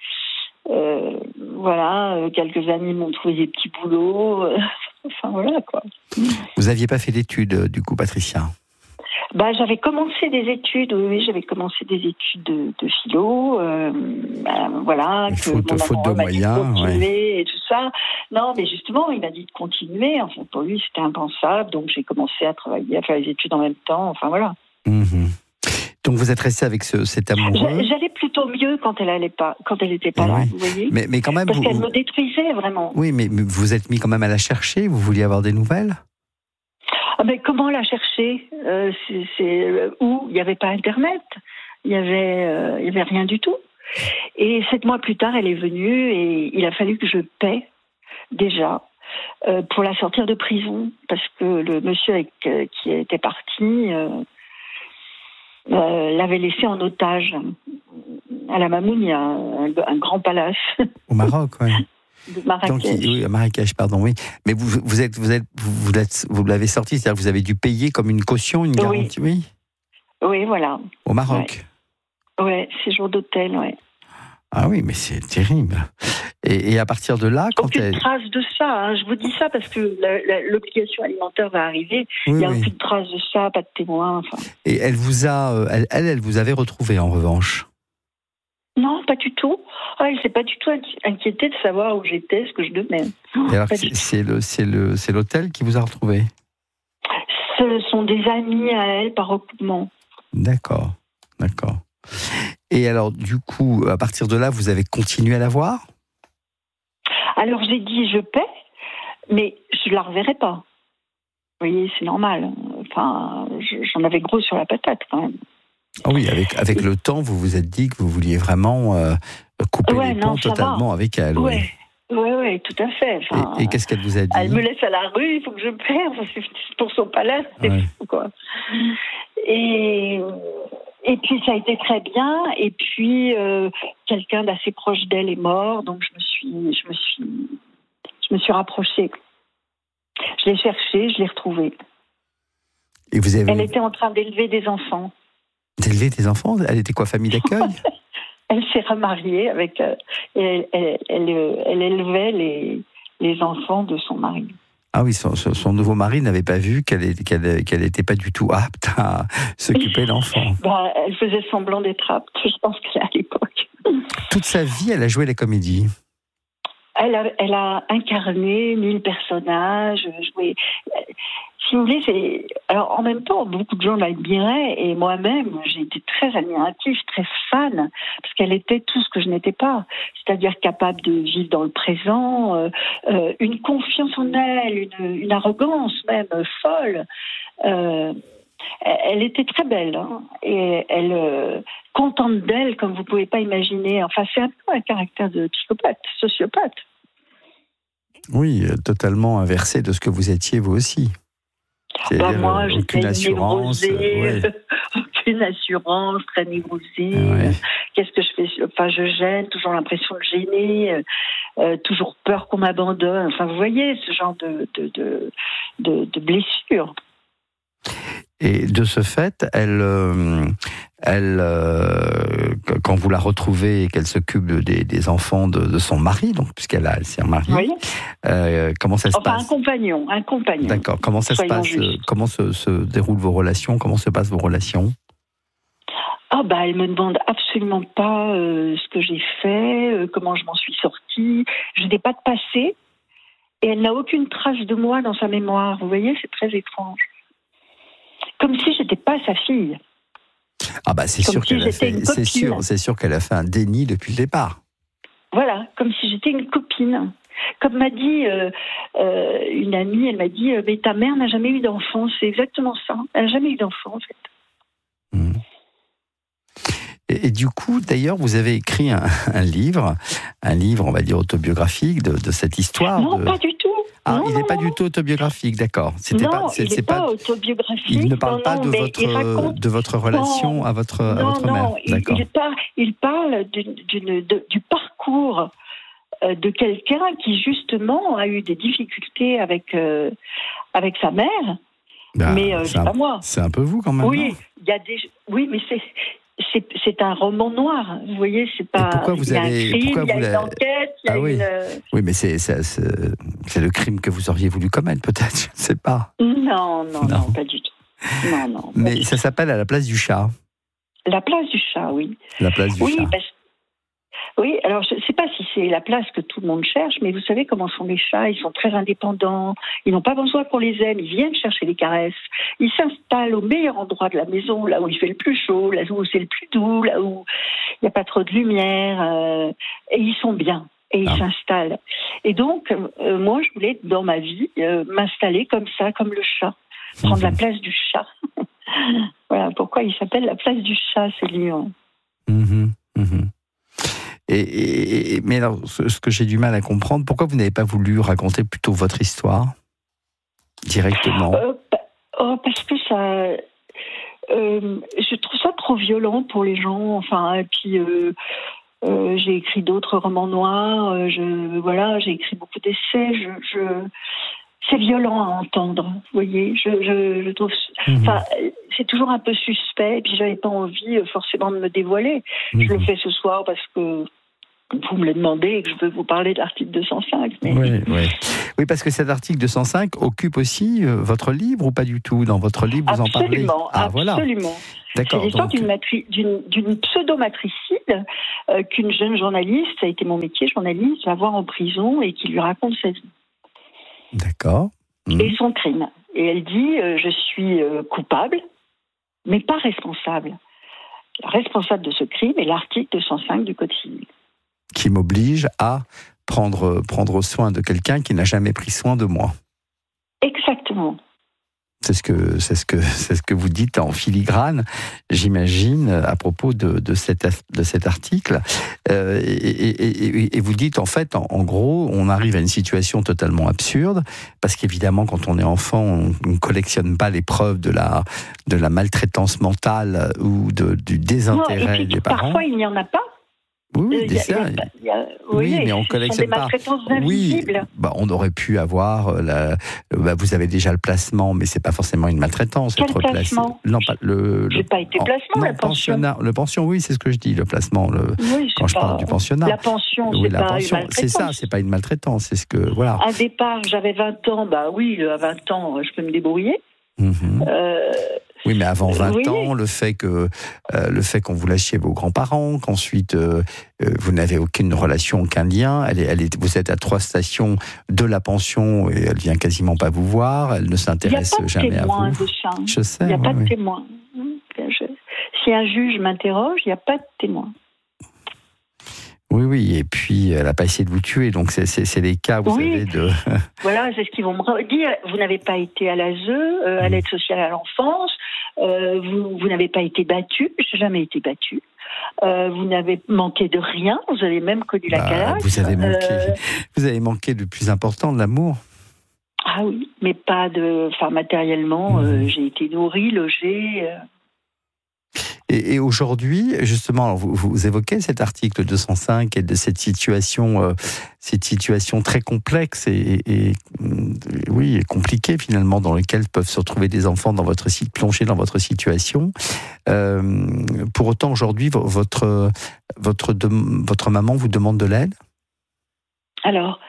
Quelques amis m'ont trouvé des petits boulots. Enfin, voilà, quoi. Vous n'aviez pas fait d'études, du coup, Patricia? J'avais commencé des études, j'avais commencé des études de philo, faute de moyens, et tout ça. Non, mais justement, il m'a dit de continuer. Enfin, pour lui, c'était impensable, donc j'ai commencé à travailler, à faire les études en même temps. Enfin, voilà. Donc vous êtes resté avec cet amoureux? J'allais plutôt mieux quand elle n'était pas là, vous voyez. Mais quand même, parce qu'elle me détruisait vraiment. Oui, mais vous êtes mis quand même à la chercher. Vous vouliez avoir des nouvelles? Mais comment la chercher? Où il n'y avait pas Internet, il y avait rien du tout. Et 7 mois plus tard, elle est venue et il a fallu que je paie déjà pour la sortir de prison, parce que le monsieur qui était parti l'avait laissée en otage. À la Mamoun, il y a un grand palace. Au Maroc, oui. Marrakech. Donc, à Marrakech, pardon, oui. Mais vous l'avez sorti, c'est-à-dire que vous avez dû payer comme une caution, une garantie, oui. Oui, voilà. Au Maroc. Oui, séjour d'hôtel, oui. Ah oui, mais c'est terrible. Et à partir de là, aucune trace de ça. Je vous dis ça parce que l'obligation alimentaire va arriver. Il n'y a aucune trace de ça, pas de témoin. Enfin. Et elle vous avait retrouvé en revanche? Non, pas du tout. Elle ne s'est pas du tout inquiétée de savoir où j'étais, ce que je devenais. Et alors, c'est l'hôtel qui vous a retrouvé? Ce sont des amis à elle par recoupement. D'accord. Et alors, du coup, à partir de là, vous avez continué à la voir? Alors, j'ai dit, je paie, mais je ne la reverrai pas. Vous voyez, c'est normal. Enfin, j'en avais gros sur la patate, quand même. Ah oui, avec le temps, vous vous êtes dit que vous vouliez vraiment couper les ponts totalement avec elle. Oui, tout à fait. Enfin, et qu'est-ce qu'elle vous a dit? Elle me laisse à la rue, il faut que je perde, c'est pour son palais, c'est fou, quoi. Et puis ça a été très bien, et puis quelqu'un d'assez proche d'elle est mort, donc je me suis rapprochée. Je l'ai cherchée, je l'ai retrouvée. Et vous avez... Elle était en train d'élever des enfants. D'élever des enfants? Elle était quoi, famille d'accueil? Elle s'est remariée avec... elle élevait les enfants de son mari. Ah oui, son nouveau mari n'avait pas vu qu'elle n'était pas du tout apte à s'occuper d'enfants. Elle faisait semblant d'être apte, je pense qu'à l'époque. Toute sa vie, elle a joué la comédie. Elle a incarné 1000 personnages, joué... Si vous voulez, alors en même temps, beaucoup de gens l'admiraient et moi-même, j'ai été très admirative, très fan, parce qu'elle était tout ce que je n'étais pas, c'est-à-dire capable de vivre dans le présent, une confiance en elle, une arrogance même folle. Elle était très belle, hein, et elle contente d'elle comme vous pouvez pas imaginer. Enfin, c'est un peu un caractère de psychopathe, sociopathe. Oui, totalement inversé de ce que vous étiez vous aussi. Moi, aucune assurance, aucune assurance, très névrosée. Qu'est-ce que je fais? Enfin, je gêne, toujours l'impression de gêner, toujours peur qu'on m'abandonne. Enfin, vous voyez ce genre de blessure. Et de ce fait, elle, quand vous la retrouvez et qu'elle s'occupe des enfants de son mari, donc puisqu'elle s'est remariée, comment ça se passe? Un compagnon. D'accord. Comment ça se passe? Comment se déroulent vos relations? Comment se passent vos relations? Elle me demande absolument pas ce que j'ai fait, comment je m'en suis sortie. Je n'ai pas de passé et elle n'a aucune trace de moi dans sa mémoire. Vous voyez, c'est très étrange. Comme si j'étais pas sa fille. C'est sûr qu'elle a fait. C'est sûr qu'elle a fait un déni depuis le départ. Voilà, comme si j'étais une copine. Comme m'a dit une amie, elle m'a dit mais ta mère n'a jamais eu d'enfant. C'est exactement ça. Elle n'a jamais eu d'enfant en fait. Et du coup, d'ailleurs, vous avez écrit un livre, on va dire autobiographique de cette histoire. Non, pas du tout. Il n'est pas du tout autobiographique, d'accord. Il n'est pas autobiographique. Il ne parle pas de votre relation à votre mère. D'accord. Il parle du parcours de quelqu'un qui justement a eu des difficultés avec sa mère. Mais c'est pas moi. C'est un peu vous quand même. Oui, mais c'est un roman noir, vous voyez, c'est pas. Pourquoi il y a un crime, il y a une enquête, il y a une. Oui, mais c'est le crime que vous auriez voulu commettre, peut-être, je ne sais pas. Non, pas du tout. Non. Mais ça s'appelle À la place du chat. La place du chat, oui. La place du chat. Oui, alors je ne sais pas si c'est la place que tout le monde cherche, mais vous savez comment sont les chats, ils sont très indépendants, ils n'ont pas besoin qu'on les aime, ils viennent chercher les caresses, ils s'installent au meilleur endroit de la maison, là où il fait le plus chaud, là où c'est le plus doux, là où il n'y a pas trop de lumière, et ils sont bien, et ils s'installent. Et donc, moi, je voulais, dans ma vie, m'installer comme ça, comme le chat, prendre la place du chat. Voilà pourquoi il s'appelle la place du chat, ce livre. Mais alors, ce que j'ai du mal à comprendre, pourquoi vous n'avez pas voulu raconter plutôt votre histoire directement? Parce que ça, je trouve ça trop violent pour les gens. Enfin, et puis j'ai écrit d'autres romans noirs. J'ai écrit beaucoup d'essais. C'est violent à entendre. Vous voyez, je trouve. Enfin, c'est toujours un peu suspect. Et puis j'avais pas envie forcément de me dévoiler. Je le fais ce soir parce que vous me le demandez et que je veux vous parler de l'article 205. Mais... Oui, parce que cet article 205 occupe aussi votre livre ou pas du tout? Dans votre livre, vous en parlez? Absolument. D'accord. C'est l'histoire d'une pseudo-matricide qu'une jeune journaliste, ça a été mon métier, journaliste, va voir en prison et qui lui raconte sa vie. D'accord. Et son crime. Et elle dit, je suis coupable, mais pas responsable. Responsable de ce crime est l'article 205 du Code civil. Qui m'oblige à prendre soin de quelqu'un qui n'a jamais pris soin de moi. Exactement. C'est ce que vous dites en filigrane, j'imagine, à propos de cet article. Et vous dites, en fait, en gros, on arrive à une situation totalement absurde, parce qu'évidemment, quand on est enfant, on ne collectionne pas les preuves de la maltraitance mentale ou du désintérêt des parents. Parfois, il n'y en a pas. Oui, mais on collectionne pas. Oui, on aurait pu avoir vous avez déjà le placement, mais c'est pas forcément une maltraitance. Quel placement? Non, pas J'ai pas été placement, la pension. Le pension, oui, c'est ce que je dis, le placement. Quand je parle du pensionnat. La pension, c'est pas une maltraitance. C'est ça, c'est pas une maltraitance. C'est ce que voilà. À départ, j'avais 20 ans. Bah oui, à 20 ans, je peux me débrouiller. Oui, mais avant 20 ans, le fait qu'on vous lâchiez vos grands-parents, qu'ensuite vous n'avez aucune relation, aucun lien, vous êtes à 3 stations de la pension et elle vient quasiment pas vous voir, elle ne s'intéresse jamais à vous. De ça. Je sais. Il n'y a pas de témoin. Si un juge m'interroge, il n'y a pas de témoin. Oui, et puis elle n'a pas essayé de vous tuer, donc c'est les cas, vous savez, de... Voilà, c'est ce qu'ils vont me dire. Vous n'avez pas été à l'ASE, à l'aide sociale à l'enfance, vous n'avez pas été battu, je n'ai jamais été battu. Vous n'avez manqué de rien, vous avez même connu la calasse. Vous avez manqué le plus important, de l'amour. Ah oui, mais pas matériellement, j'ai été nourrie, logée... Et aujourd'hui, justement, vous évoquez cet article 205 et de cette situation très complexe et compliquée finalement, dans laquelle peuvent se retrouver des enfants plongés dans votre situation. Pour autant, aujourd'hui, votre maman vous demande de l'aide? Alors,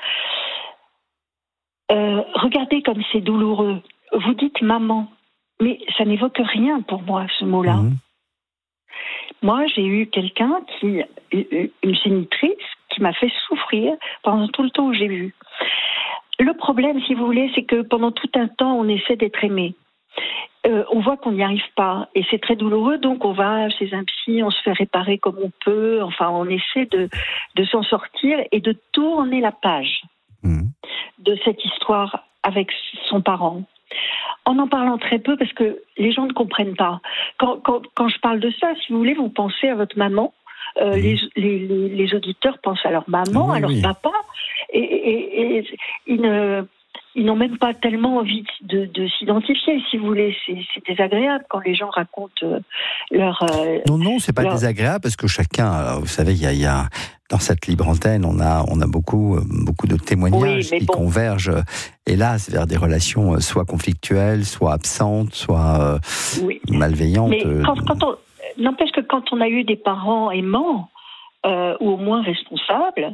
regardez comme c'est douloureux. Vous dites maman, mais ça n'évoque rien pour moi, ce mot-là. Moi, j'ai eu une génitrice qui m'a fait souffrir pendant tout le temps où j'ai vu. Le problème, si vous voulez, c'est que pendant tout un temps, on essaie d'être aimé. On voit qu'on n'y arrive pas et c'est très douloureux, donc on va chez un psy, on se fait réparer comme on peut, enfin on essaie de s'en sortir et de tourner la page de cette histoire avec son parent. En en parlant très peu, parce que les gens ne comprennent pas. Quand je parle de ça, si vous voulez, vous pensez à votre maman, les auditeurs pensent à leur maman, à leur papa, et ils n'ont même pas tellement envie de s'identifier, si vous voulez. C'est désagréable quand les gens racontent leur... Non, c'est pas désagréable, parce que chacun, vous savez, il y a dans cette libre antenne, on a beaucoup de témoignages qui convergent, hélas, vers des relations soit conflictuelles, soit absentes, soit malveillantes. Mais n'empêche que quand on a eu des parents aimants, ou au moins responsables,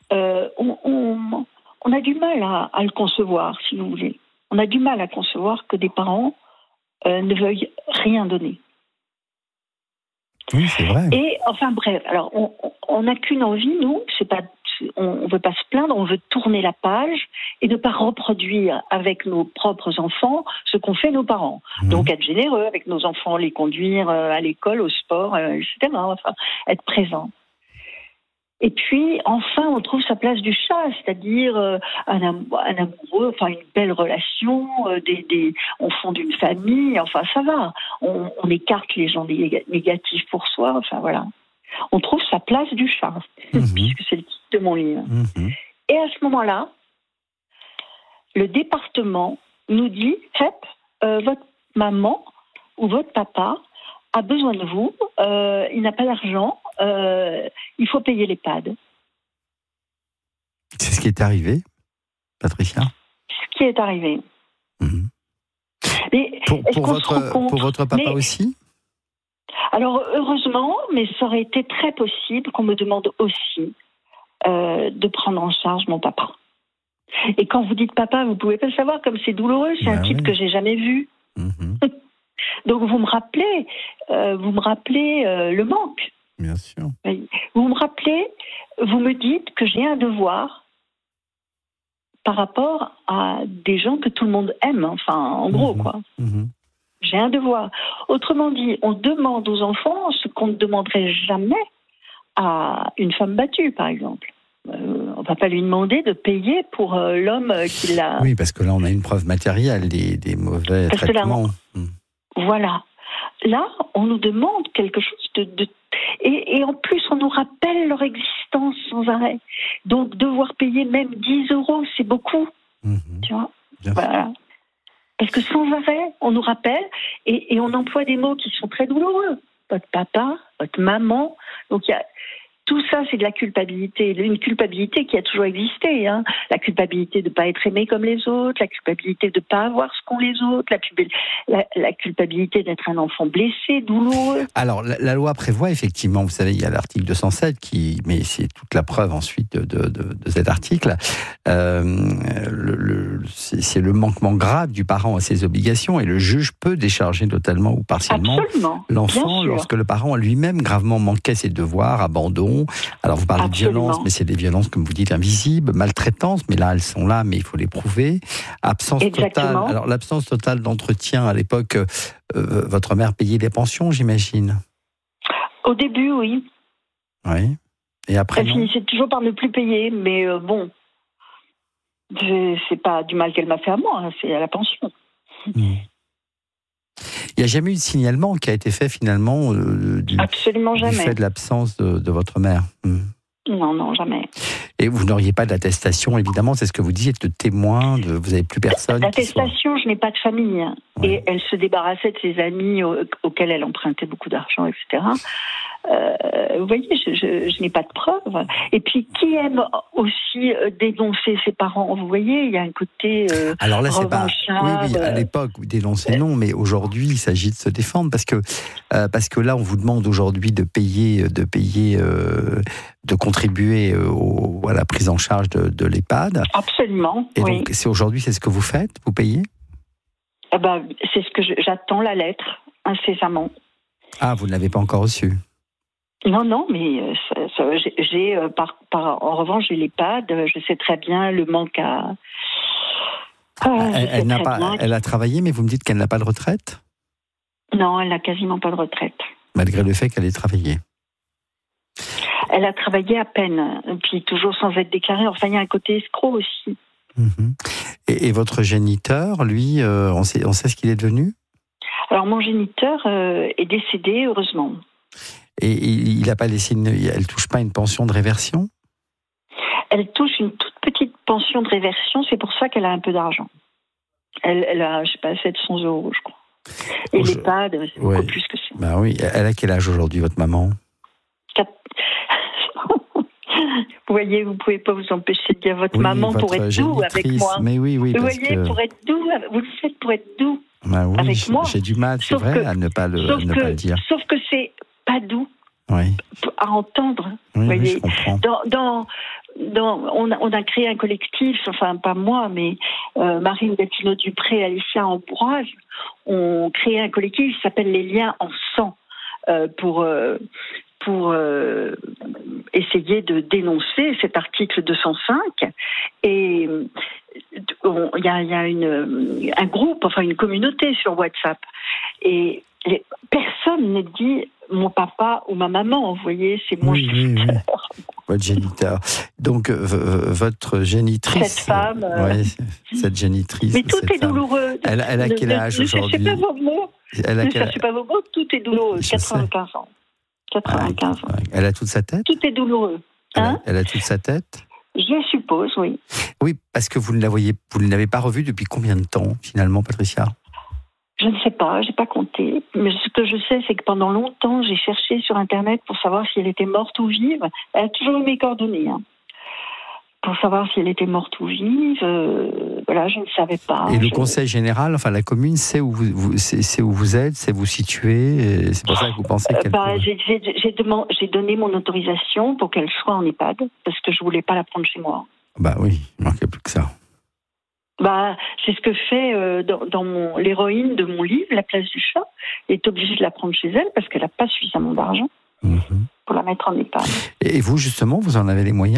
on a du mal à le concevoir, si vous voulez. On a du mal à concevoir que des parents ne veuillent rien donner. Oui, c'est vrai. Et enfin bref, alors on n'a qu'une envie, nous, on veut pas se plaindre, on veut tourner la page et ne pas reproduire avec nos propres enfants ce qu'ont fait nos parents. Donc être généreux avec nos enfants, les conduire à l'école, au sport, etc. Enfin, être présent. Et puis, enfin, on trouve sa place du chat, c'est-à-dire un amoureux, enfin une belle relation, on fonde une famille, enfin ça va. On écarte les gens négatifs pour soi, enfin voilà. On trouve sa place du chat, puisque c'est le titre de mon livre. Et à ce moment-là, le département nous dit, votre maman ou votre papa a besoin de vous, il n'a pas d'argent, il faut payer l'EHPAD. C'est ce qui est arrivé, Patricia? Ce qui est arrivé. Mais pour votre papa aussi? Alors, heureusement, mais ça aurait été très possible qu'on me demande aussi de prendre en charge mon papa. Et quand vous dites papa, vous pouvez pas le savoir, comme c'est douloureux, c'est un type que j'ai jamais vu. Donc vous me rappelez le manque. Bien sûr. Vous me rappelez, vous me dites que j'ai un devoir par rapport à des gens que tout le monde aime, enfin, en gros, quoi. J'ai un devoir. Autrement dit, on demande aux enfants ce qu'on ne demanderait jamais à une femme battue, par exemple. On ne va pas lui demander de payer pour l'homme qui l'a... Oui, parce que là, on a une preuve matérielle des mauvais traitements. Voilà. Là, on nous demande quelque chose de... Et en plus, on nous rappelle leur existence sans arrêt. Donc, devoir payer même 10 €, c'est beaucoup. Tu vois ? Voilà. Parce que sans arrêt, on nous rappelle et on emploie des mots qui sont très douloureux. Votre papa, votre maman. Donc, tout ça, c'est de la culpabilité. Une culpabilité qui a toujours existé. Hein. La culpabilité de ne pas être aimé comme les autres, la culpabilité de ne pas avoir ce qu'ont les autres, la culpabilité d'être un enfant blessé, douloureux. Alors, la loi prévoit effectivement, vous savez, il y a l'article 207, mais c'est toute la preuve ensuite de cet article, c'est le manquement grave du parent à ses obligations et le juge peut décharger totalement ou partiellement l'enfant lorsque le parent a lui-même gravement manqué ses devoirs, abandon. Alors vous parlez de violence, mais c'est des violences, comme vous dites, invisibles, maltraitance, mais là elles sont là, mais il faut les prouver. Absence totale. Alors l'absence totale d'entretien à l'époque, votre mère payait les pensions, j'imagine. Au début, oui. Oui. Et après, elle finissait toujours par ne plus payer, mais bon, c'est pas du mal qu'elle m'a fait à moi, c'est à la pension. Il n'y a jamais eu de signalement qui a été fait finalement Absolument jamais. Du fait de l'absence de votre mère. Non, jamais. Et vous n'auriez pas d'attestation, évidemment, c'est ce que vous disiez, de témoin, vous n'avez plus personne. L'attestation, je n'ai pas de famille. Ouais. Et elle se débarrassait de ses amis auxquels elle empruntait beaucoup d'argent, etc. Vous voyez, je n'ai pas de preuves. Et puis, qui aime aussi dénoncer ses parents ? Vous voyez, il y a un côté alors là, c'est pas... Oui, à l'époque, vous dénoncez non, mais aujourd'hui, il s'agit de se défendre parce que là, on vous demande aujourd'hui de contribuer à la prise en charge de l'EHPAD. Absolument. Et donc, aujourd'hui, c'est ce que vous faites ? Vous payez ? C'est ce que j'attends, la lettre, incessamment. Ah, vous ne l'avez pas encore reçue ? Non, mais en revanche, j'ai l'EHPAD, je sais très bien le manque à... Elle a travaillé, mais vous me dites qu'elle n'a pas de retraite ? Non, elle n'a quasiment pas de retraite. Malgré le fait qu'elle ait travaillé ? Elle a travaillé à peine, puis toujours sans être déclarée. Enfin, il y a un côté escroc aussi. Et votre géniteur, lui, on sait ce qu'il est devenu ? Alors, mon géniteur est décédé, heureusement. Et il n'a pas laissé elle touche pas une pension de réversion ? Elle touche une toute petite pension de réversion, c'est pour ça qu'elle a un peu d'argent. Elle a, je sais pas, 700 €, je crois. Et l'EHPAD, c'est beaucoup plus que ça. Bah oui, elle a quel âge aujourd'hui, votre maman ? Vous voyez, vous ne pouvez pas vous empêcher de dire votre maman pour être doux avec moi. Mais oui, vous voyez, pour être doux, vous le faites pour être doux avec moi. J'ai du mal, c'est vrai, à ne pas le dire. Sauf que c'est pas doux à entendre. Oui, voyez. Je comprends. On a créé un collectif, enfin pas moi, mais Marine Bettino-Dupré et Alicia Ambroise ont créé un collectif qui s'appelle Les Liens en Sang pour essayer de dénoncer cet article 205. Et il y a un groupe, enfin une communauté sur WhatsApp. Et personne ne dit mon papa ou ma maman, vous voyez, c'est mon géniteur. Oui. Votre géniteur. Donc, votre génitrice. Cette femme. Cette génitrice. Mais tout est douloureux. Elle a quel âge aujourd'hui ? Ne cherchez pas vos mots. Cherchez pas vos mots, tout est douloureux. 95 ans. 95 ans. Elle a toute sa tête ? Tout est douloureux. Elle a toute sa tête ? Je suppose, oui. Oui, parce que vous ne l'avez pas revue depuis combien de temps, finalement, Patricia ? Je ne sais pas, je n'ai pas compté. Mais ce que je sais, c'est que pendant longtemps, j'ai cherché sur Internet pour savoir si elle était morte ou vive. Elle a toujours eu mes coordonnées. pour savoir si elle était morte ou vive. Voilà, je ne savais pas. Et le conseil général, enfin la commune, sait où vous êtes, sait vous situer. C'est pour ça que vous pensez qu'elle. J'ai donné mon autorisation pour qu'elle soit en EHPAD parce que je voulais pas la prendre chez moi. Bah oui, il manquait plus que ça. Bah, c'est ce que fait dans l'héroïne de mon livre, La place du chat. Elle est obligée de la prendre chez elle parce qu'elle n'a pas suffisamment d'argent pour la mettre en EHPAD. Et vous, justement, vous en avez les moyens ?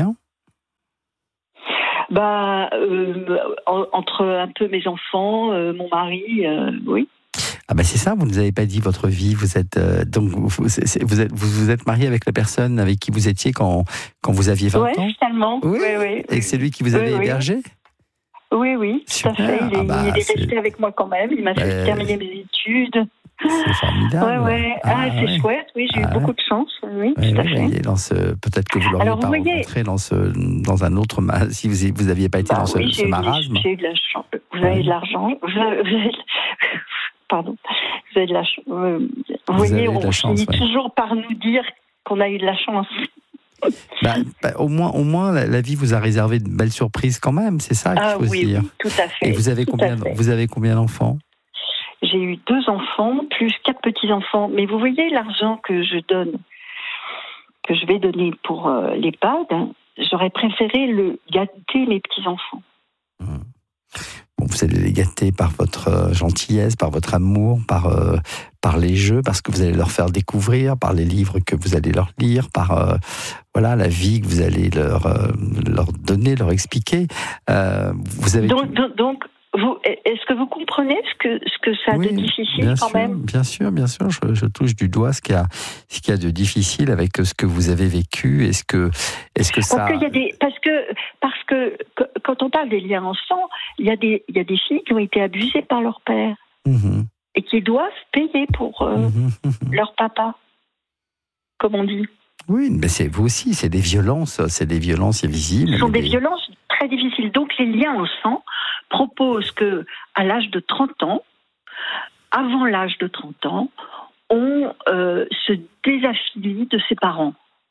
Bah, entre un peu mes enfants, mon mari, oui. Ah ben c'est ça, vous ne nous avez pas dit votre vie. Vous êtes donc vous êtes marié avec la personne avec qui vous étiez quand vous aviez 20 ans. Oui, finalement. Oui. Et c'est lui qui vous avait hébergé. Oui, tout à fait. Il est resté avec moi quand même. Il m'a fait terminer mes études. C'est formidable. C'est chouette. Oui, j'ai eu beaucoup de chance. Oui, tout à fait. Peut-être que vous l'auriez pas rencontré dans un autre si vous n'aviez pas été dans ce marasme. J'ai eu de la chance. Vous avez de l'argent. Pardon. Vous avez de la chance. Vous voyez, on finit toujours par nous dire qu'on a eu de la chance. Au moins, la vie vous a réservé de belles surprises quand même, c'est ça qu'il faut se dire. Oui, tout à fait. Et vous avez combien d'enfants ? J'ai eu 2 enfants, plus 4 petits-enfants. Mais vous voyez l'argent que je vais donner pour l'EHPAD, j'aurais préféré le gâter mes petits-enfants. Bon, vous allez les gâter par votre gentillesse, par votre amour, par les jeux, parce que vous allez leur faire découvrir, par les livres que vous allez leur lire, par la vie que vous allez leur donner, leur expliquer. Vous avez donc est-ce que vous comprenez ce que ça a de difficile quand même ? Bien sûr, je touche du doigt ce qu'il y a de difficile avec ce que vous avez vécu. Est-ce que ça... Parce que quand on parle des liens en sang, il y a des filles qui ont été abusées par leur père et qui doivent payer pour leur papa, comme on dit. Oui, mais c'est vous aussi, c'est des violences invisibles. Ce sont des violences très difficiles. Donc les liens au sang proposent que, à l'âge de 30 ans, avant l'âge de 30 ans, on se désaffilie de ses parents.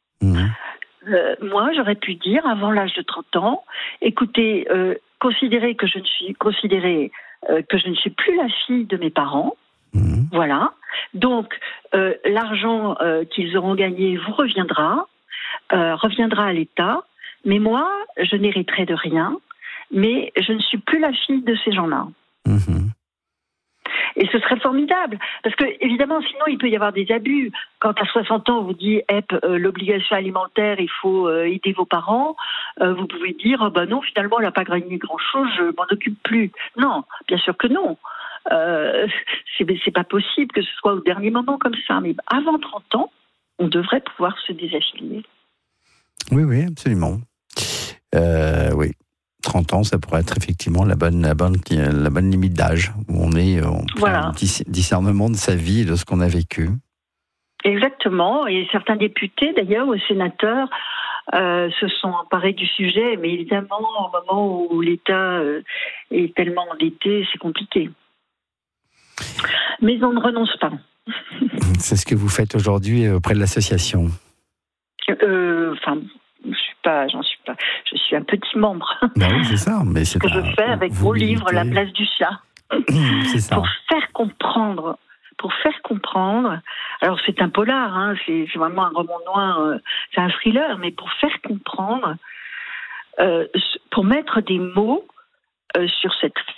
Moi, j'aurais pu dire, avant l'âge de 30 ans, écoutez, considérez que je ne suis plus la fille de mes parents. Voilà. Donc, l'argent qu'ils auront gagné vous reviendra à l'État. Mais moi, je n'hériterai de rien. Mais je ne suis plus la fille de ces gens-là. Et ce serait formidable. Parce que, évidemment, sinon, il peut y avoir des abus. Quand à 60 ans, on vous dit l'obligation alimentaire, il faut aider vos parents, vous pouvez dire non, finalement, elle n'a pas gagné grand-chose, je m'en occupe plus. Non, bien sûr que non. C'est pas possible que ce soit au dernier moment comme ça. Mais avant 30 ans, on devrait pouvoir se désaffilier. Oui, absolument. Oui. 30 ans, ça pourrait être effectivement la bonne limite d'âge où on fait un discernement de sa vie et de ce qu'on a vécu. Exactement. Et certains députés, d'ailleurs, ou sénateurs, se sont emparés du sujet. Mais évidemment, au moment où l'État est tellement endetté, c'est compliqué. Mais on ne renonce pas. C'est ce que vous faites aujourd'hui auprès de l'association. J'en suis pas. Je suis un petit membre. Oui, c'est ça. Mais c'est ce que je fais avec vos livres, La place du chat. C'est ça. Pour faire comprendre. Alors c'est un polar, c'est vraiment un roman noir, c'est un thriller, mais pour faire comprendre, pour mettre des mots sur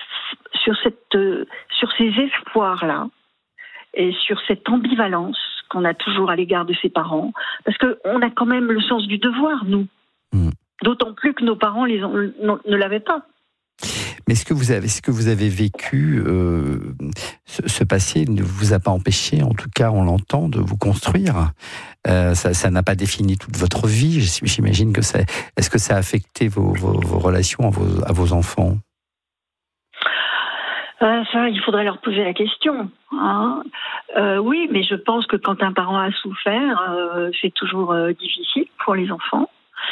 ces espoirs-là et sur cette ambivalence qu'on a toujours à l'égard de ses parents, parce qu'on a quand même le sens du devoir, nous. D'autant plus que nos parents ne l'avaient pas. Mais ce que vous avez vécu, ce passé ne vous a pas empêché, en tout cas on l'entend, de vous construire. Ça n'a pas défini toute votre vie. J'imagine que est-ce que ça a affecté vos relations à vos enfants ? Ça, il faudrait leur poser la question. Oui, mais je pense que quand un parent a souffert, c'est toujours difficile pour les enfants.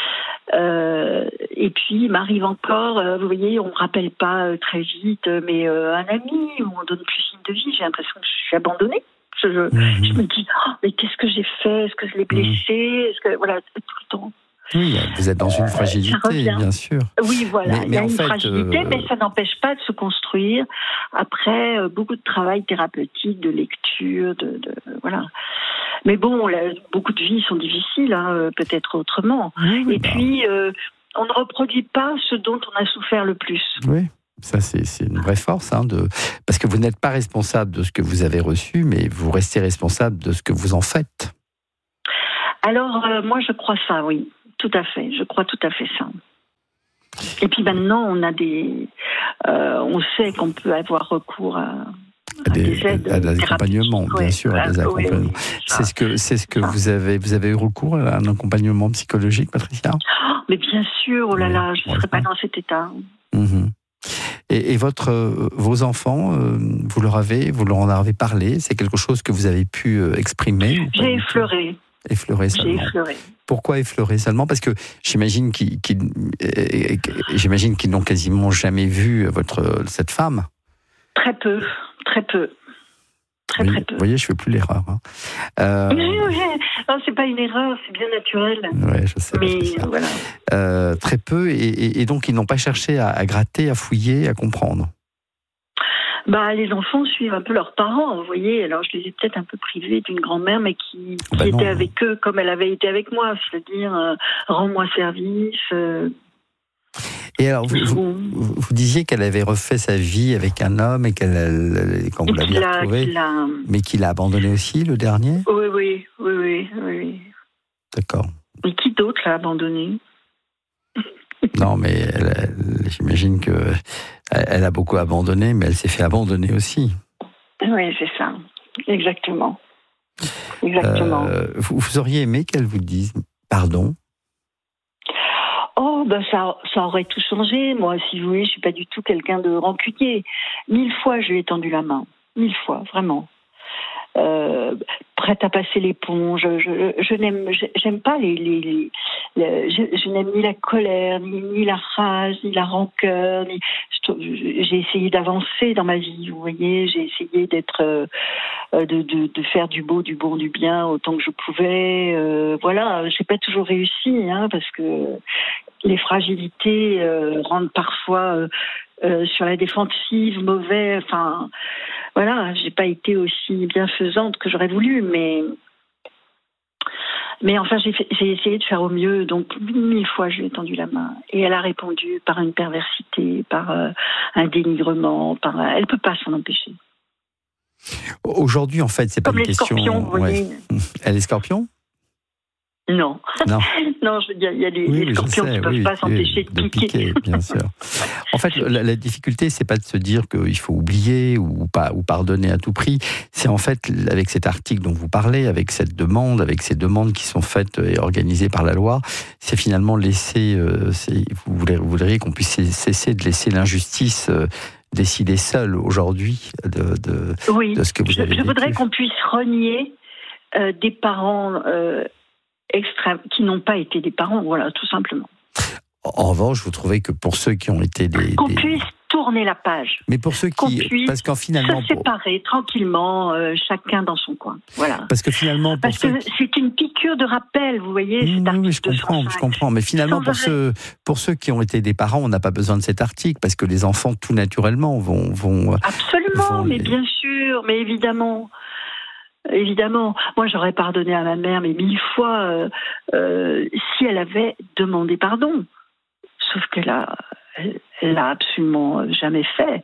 Et puis, il m'arrive encore, vous voyez, on ne me rappelle pas très vite, mais un ami, où on donne plus signe de vie, j'ai l'impression que je suis abandonnée. Je me dis, mais qu'est-ce que j'ai fait ? Est-ce que je l'ai blessé ? Voilà, tout le temps. Oui, vous êtes dans une fragilité, bien sûr. Oui, voilà, il y a une fragilité, mais ça n'empêche pas de se construire après beaucoup de travail thérapeutique, de lecture, voilà. Mais bon, beaucoup de vies sont difficiles, hein, peut-être autrement. Et puis, on ne reproduit pas ce dont on a souffert le plus. Oui. Ça, c'est une vraie force, parce que vous n'êtes pas responsable de ce que vous avez reçu, mais vous restez responsable de ce que vous en faites. Alors, moi, je crois ça, oui, tout à fait. Je crois tout à fait ça. Et puis maintenant, on a on sait qu'on peut avoir recours à des aides, à des accompagnements, bien sûr, à des accompagnements. C'est ce que vous avez eu recours à un accompagnement psychologique, Patricia ? Mais bien sûr, oh là là, je ne serais pas dans cet état. Et vos enfants, vous leur en avez parlé? C'est quelque chose que vous avez pu exprimer? J'ai effleuré. Effleuré seulement. J'ai effleuré. Pourquoi effleuré seulement? Parce que j'imagine qu'ils n'ont quasiment jamais vu cette femme. Très peu. Très peu. Très peu. Vous voyez, je ne fais plus l'erreur. Non, c'est pas une erreur, c'est bien naturel. Oui, je sais. Mais voilà. Très peu, et donc ils n'ont pas cherché à gratter, à fouiller, à comprendre. Les enfants suivent un peu leurs parents, vous voyez. Alors je les ai peut-être un peu privés d'une grand-mère, mais qui était avec eux comme elle avait été avec moi, c'est-à-dire rends-moi service. Et alors, vous disiez qu'elle avait refait sa vie avec un homme et quand vous l'aviez retrouvé, mais qu'il a abandonné aussi, le dernier? Oui. D'accord. Mais qui d'autre l'a abandonné? Non, mais j'imagine qu'elle a beaucoup abandonné, mais elle s'est fait abandonner aussi. Oui, c'est ça. Exactement. Vous auriez aimé qu'elle vous dise pardon? Ça aurait tout changé. Moi, si vous voulez, je suis pas du tout quelqu'un de rancunier. 1000 fois, je lui ai tendu la main. 1000 fois, vraiment. Prête à passer l'éponge. J'aime pas je n'aime ni la colère, ni la rage, ni la rancœur. J'ai essayé d'avancer dans ma vie, vous voyez. J'ai essayé d'être, de faire du beau, du bon, du bien autant que je pouvais. Voilà, j'ai pas toujours réussi, parce que les fragilités rendent parfois sur la défensive mauvais. Enfin, voilà, j'ai pas été aussi bienfaisante que j'aurais voulu, mais enfin, j'ai essayé de faire au mieux. Donc 1000 fois, je lui ai tendu la main, et elle a répondu par une perversité, par un dénigrement, elle peut pas s'en empêcher. Aujourd'hui, en fait, c'est pas une question. Comme les scorpions, vous voyez. Elle est scorpion? Non. Non, je veux dire, il y a les scorpions qui ne peuvent pas s'empêcher de piquer. Bien sûr. En fait, la difficulté, c'est pas de se dire qu'il faut oublier ou pardonner à tout prix. C'est en fait, avec cet article dont vous parlez, avec ces demandes qui sont faites et organisées par la loi, c'est finalement laisser. Vous voudriez qu'on puisse cesser de laisser l'injustice décider seule aujourd'hui de ce que vous avez vécu. Je voudrais qu'on puisse renier des parents extrêmes qui n'ont pas été des parents, voilà, tout simplement. En revanche, vous trouvez que pour ceux qui ont été qu'on puisse tourner la page. Mais pour ceux parce qu'en finalement se séparer tranquillement, chacun dans son coin. Voilà. Parce que finalement, que c'est une piqûre de rappel, vous voyez. Oui, je comprends. Mais finalement, pour ceux qui ont été des parents, on n'a pas besoin de cet article parce que les enfants, tout naturellement, vont. Absolument, mais bien sûr, mais évidemment. Évidemment, moi j'aurais pardonné à ma mère, mais 1000 fois, si elle avait demandé pardon. Sauf qu'elle l'a absolument jamais fait.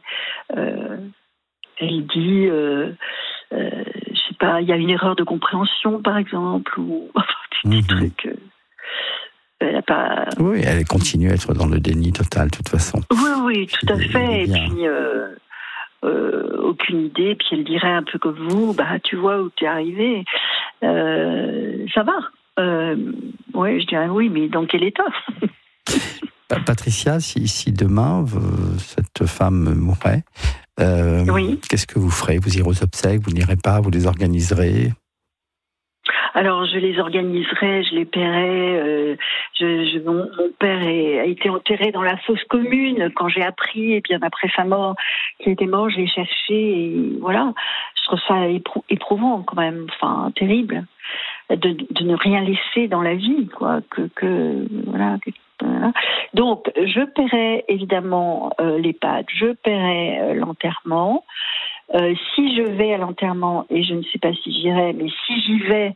Elle dit, je sais pas, il y a une erreur de compréhension, par exemple, ou des trucs. Elle a pas. Oui, elle continue à être dans le déni total, de toute façon. Oui, tout à fait. Et puis. Aucune idée, puis elle dirait un peu comme vous, tu vois où t'es arrivé, ça va. Oui, je dirais oui, mais dans quel état? Patricia, si demain cette femme mourait, qu'est-ce que vous ferez? Vous irez aux obsèques, vous n'irez pas, vous les organiserez? Alors, je les organiserai, je les paierai. Mon père a été enterré dans la fosse commune quand j'ai appris, et bien après sa mort, qu'il était mort, je l'ai cherché, et voilà. Je trouve ça éprouvant quand même, enfin, terrible. de ne rien laisser dans la vie, quoi. Voilà. Donc, je paierai évidemment l'EHPAD, je paierai l'enterrement. Si je vais à l'enterrement, et je ne sais pas si j'irai, mais si j'y vais,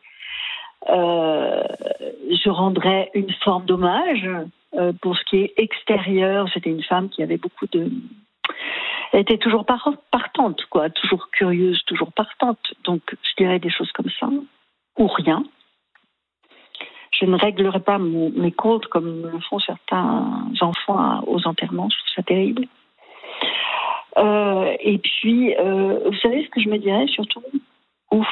je rendrai une forme d'hommage. Pour ce qui est extérieur, c'était une femme qui avait beaucoup de... Elle était toujours partante, quoi, toujours curieuse, toujours partante. Donc, je dirais des choses comme ça, ou rien. Je ne réglerai pas mes comptes comme le font certains enfants aux enterrements. Je trouve ça terrible. Et puis, vous savez ce que je me dirais surtout ? Ouf.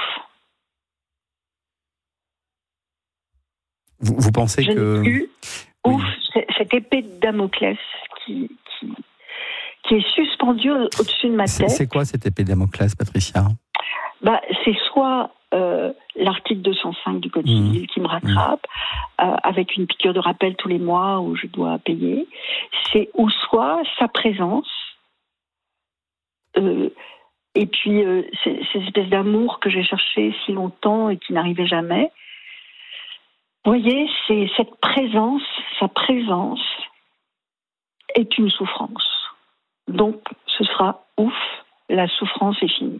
Vous pensez que... Ouf, cette épée de Damoclès qui est suspendue au-dessus de ma tête. C'est quoi cette épée de Damoclès, Patricia ? C'est soit l'article 205 du Code civil qui me rattrape, avec une piqûre de rappel tous les mois où je dois payer, ou soit sa présence, et puis ces espèces d'amour que j'ai cherché si longtemps et qui n'arrivait jamais. Vous voyez, c'est cette présence, sa présence est une souffrance. Donc, ce sera ouf, la souffrance est finie.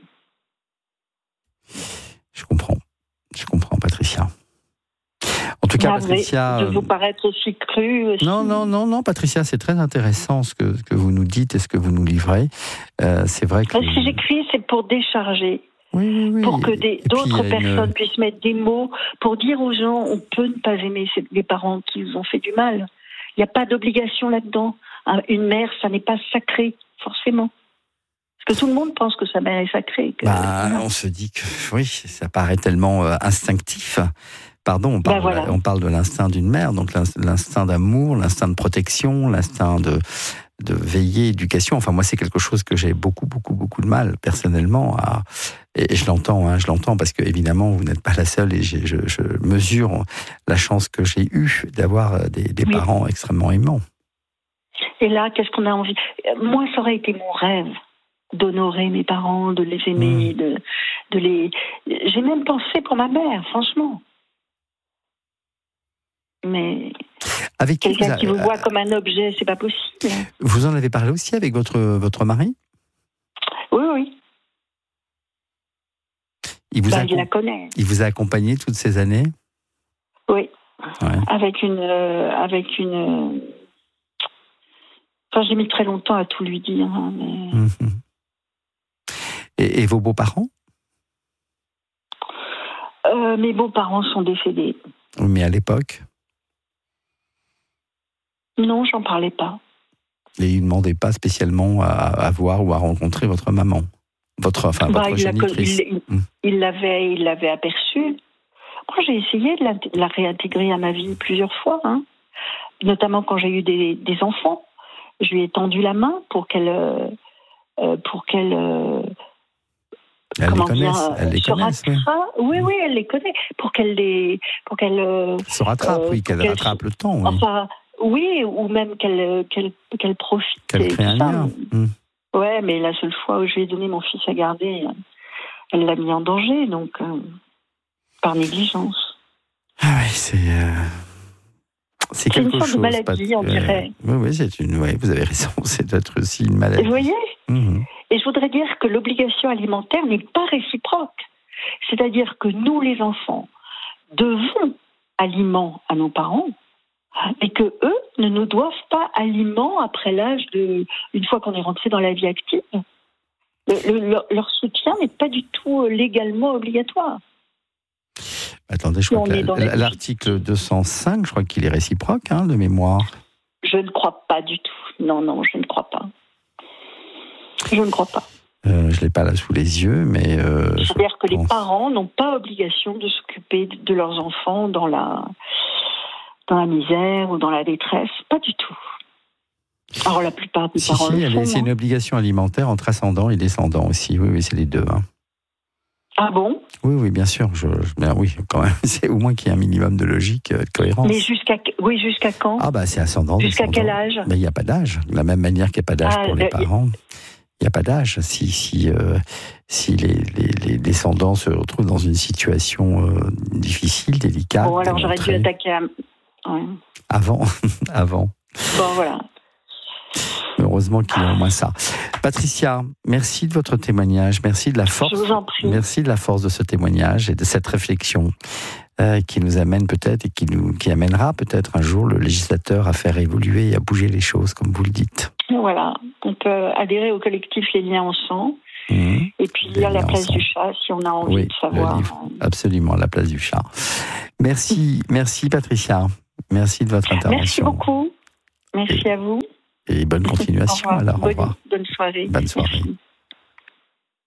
Je comprends, Patricia. En tout cas, Patricia... De vous paraître aussi crue aussi. Non, Patricia, c'est très intéressant ce que vous nous dites et ce que vous nous livrez. C'est vrai que... Si j'écris, c'est pour décharger. Oui. Pour que d'autres personnes puissent mettre des mots, pour dire aux gens, on peut ne pas aimer les parents qui nous ont fait du mal. Il n'y a pas d'obligation là-dedans. Une mère, ça n'est pas sacré, forcément. Parce que tout le monde pense que sa mère est sacrée. On se dit que, oui, ça paraît tellement instinctif. Pardon, on parle de l'instinct d'une mère, donc l'instinct d'amour, l'instinct de protection, l'instinct de veiller, éducation. Enfin, moi, c'est quelque chose que j'ai beaucoup de mal, personnellement, et je l'entends, parce que, évidemment, vous n'êtes pas la seule, et je mesure la chance que j'ai eue d'avoir des parents extrêmement aimants. Et là, qu'est-ce qu'on a envie ? Moi, ça aurait été mon rêve d'honorer mes parents, de les aimer, de les... J'ai même pensé pour ma mère, franchement. Mais avec quelqu'un qui vous voit comme un objet, c'est pas possible. Vous en avez parlé aussi avec votre mari ? Oui. Il la connaît. Il vous a accompagné toutes ces années ? Oui. Ouais. Avec une. Enfin, j'ai mis très longtemps à tout lui dire. Mais... Et vos beaux-parents ? Mes beaux-parents sont décédés. Mais à l'époque ? Non, j'en parlais pas. Et il ne demandait pas spécialement à voir ou à rencontrer votre maman, votre génitrice. Il l'avait aperçue. Moi, j'ai essayé de la réintégrer à ma vie plusieurs fois, notamment quand j'ai eu des enfants. Je lui ai tendu la main pour qu'elle elle les connaisse. Oui, elle les connaît. Pour qu'elle se rattrape, qu'elle rattrape le temps. Oui. Enfin, oui, ou même qu'elle profite. Qu'elle crée un lien. Ouais, mais la seule fois où je lui ai donné mon fils à garder, elle l'a mis en danger, donc par négligence. Ah oui, c'est quelque chose. C'est une sorte de maladie, on dirait. Oui, vous avez raison, c'est peut-être aussi une maladie. Vous voyez ? Et je voudrais dire que l'obligation alimentaire n'est pas réciproque. C'est-à-dire que nous, les enfants, devons aliments à nos parents, et que eux ne nous doivent pas aliments après l'âge une fois qu'on est rentré dans la vie active. Leur soutien n'est pas du tout légalement obligatoire. Attendez, je crois que l'article 205, je crois qu'il est réciproque, de mémoire. Je ne crois pas du tout. Non, je ne crois pas. Je ne crois pas. Je ne l'ai pas là sous les yeux, mais... C'est-à-dire que les parents n'ont pas obligation de s'occuper de leurs enfants dans la misère ou dans la détresse. Pas du tout. Alors la plupart des parents le font. C'est une obligation alimentaire entre ascendant et descendant aussi. Oui, c'est les deux. Ah bon ? Oui, bien sûr. Oui, quand même. C'est au moins qu'il y ait un minimum de logique, de cohérence. Mais jusqu'à quand ? C'est ascendant. Jusqu'à quel âge ? Il n'y a pas d'âge. De la même manière qu'il n'y a pas d'âge pour les parents. n'y a pas d'âge. Si les descendants se retrouvent dans une situation difficile, délicate. Bon, alors j'aurais dû attaquer avant. Bon, voilà. Heureusement qu'il y a au moins ça. Patricia, merci de votre témoignage, merci de la force. Je vous en prie. Merci de la force de ce témoignage et de cette réflexion qui nous amène peut-être et qui amènera peut-être un jour le législateur à faire évoluer et à bouger les choses, comme vous le dites. Voilà, on peut adhérer au collectif Les Liens en Sang et puis lire La Place du Chat si on a envie de savoir. Absolument, La Place du Chat. Merci Patricia. Merci de votre intervention. Merci beaucoup. Merci à vous. Et bonne continuation. Alors, au revoir. Bonne soirée. Bonne soirée. Merci.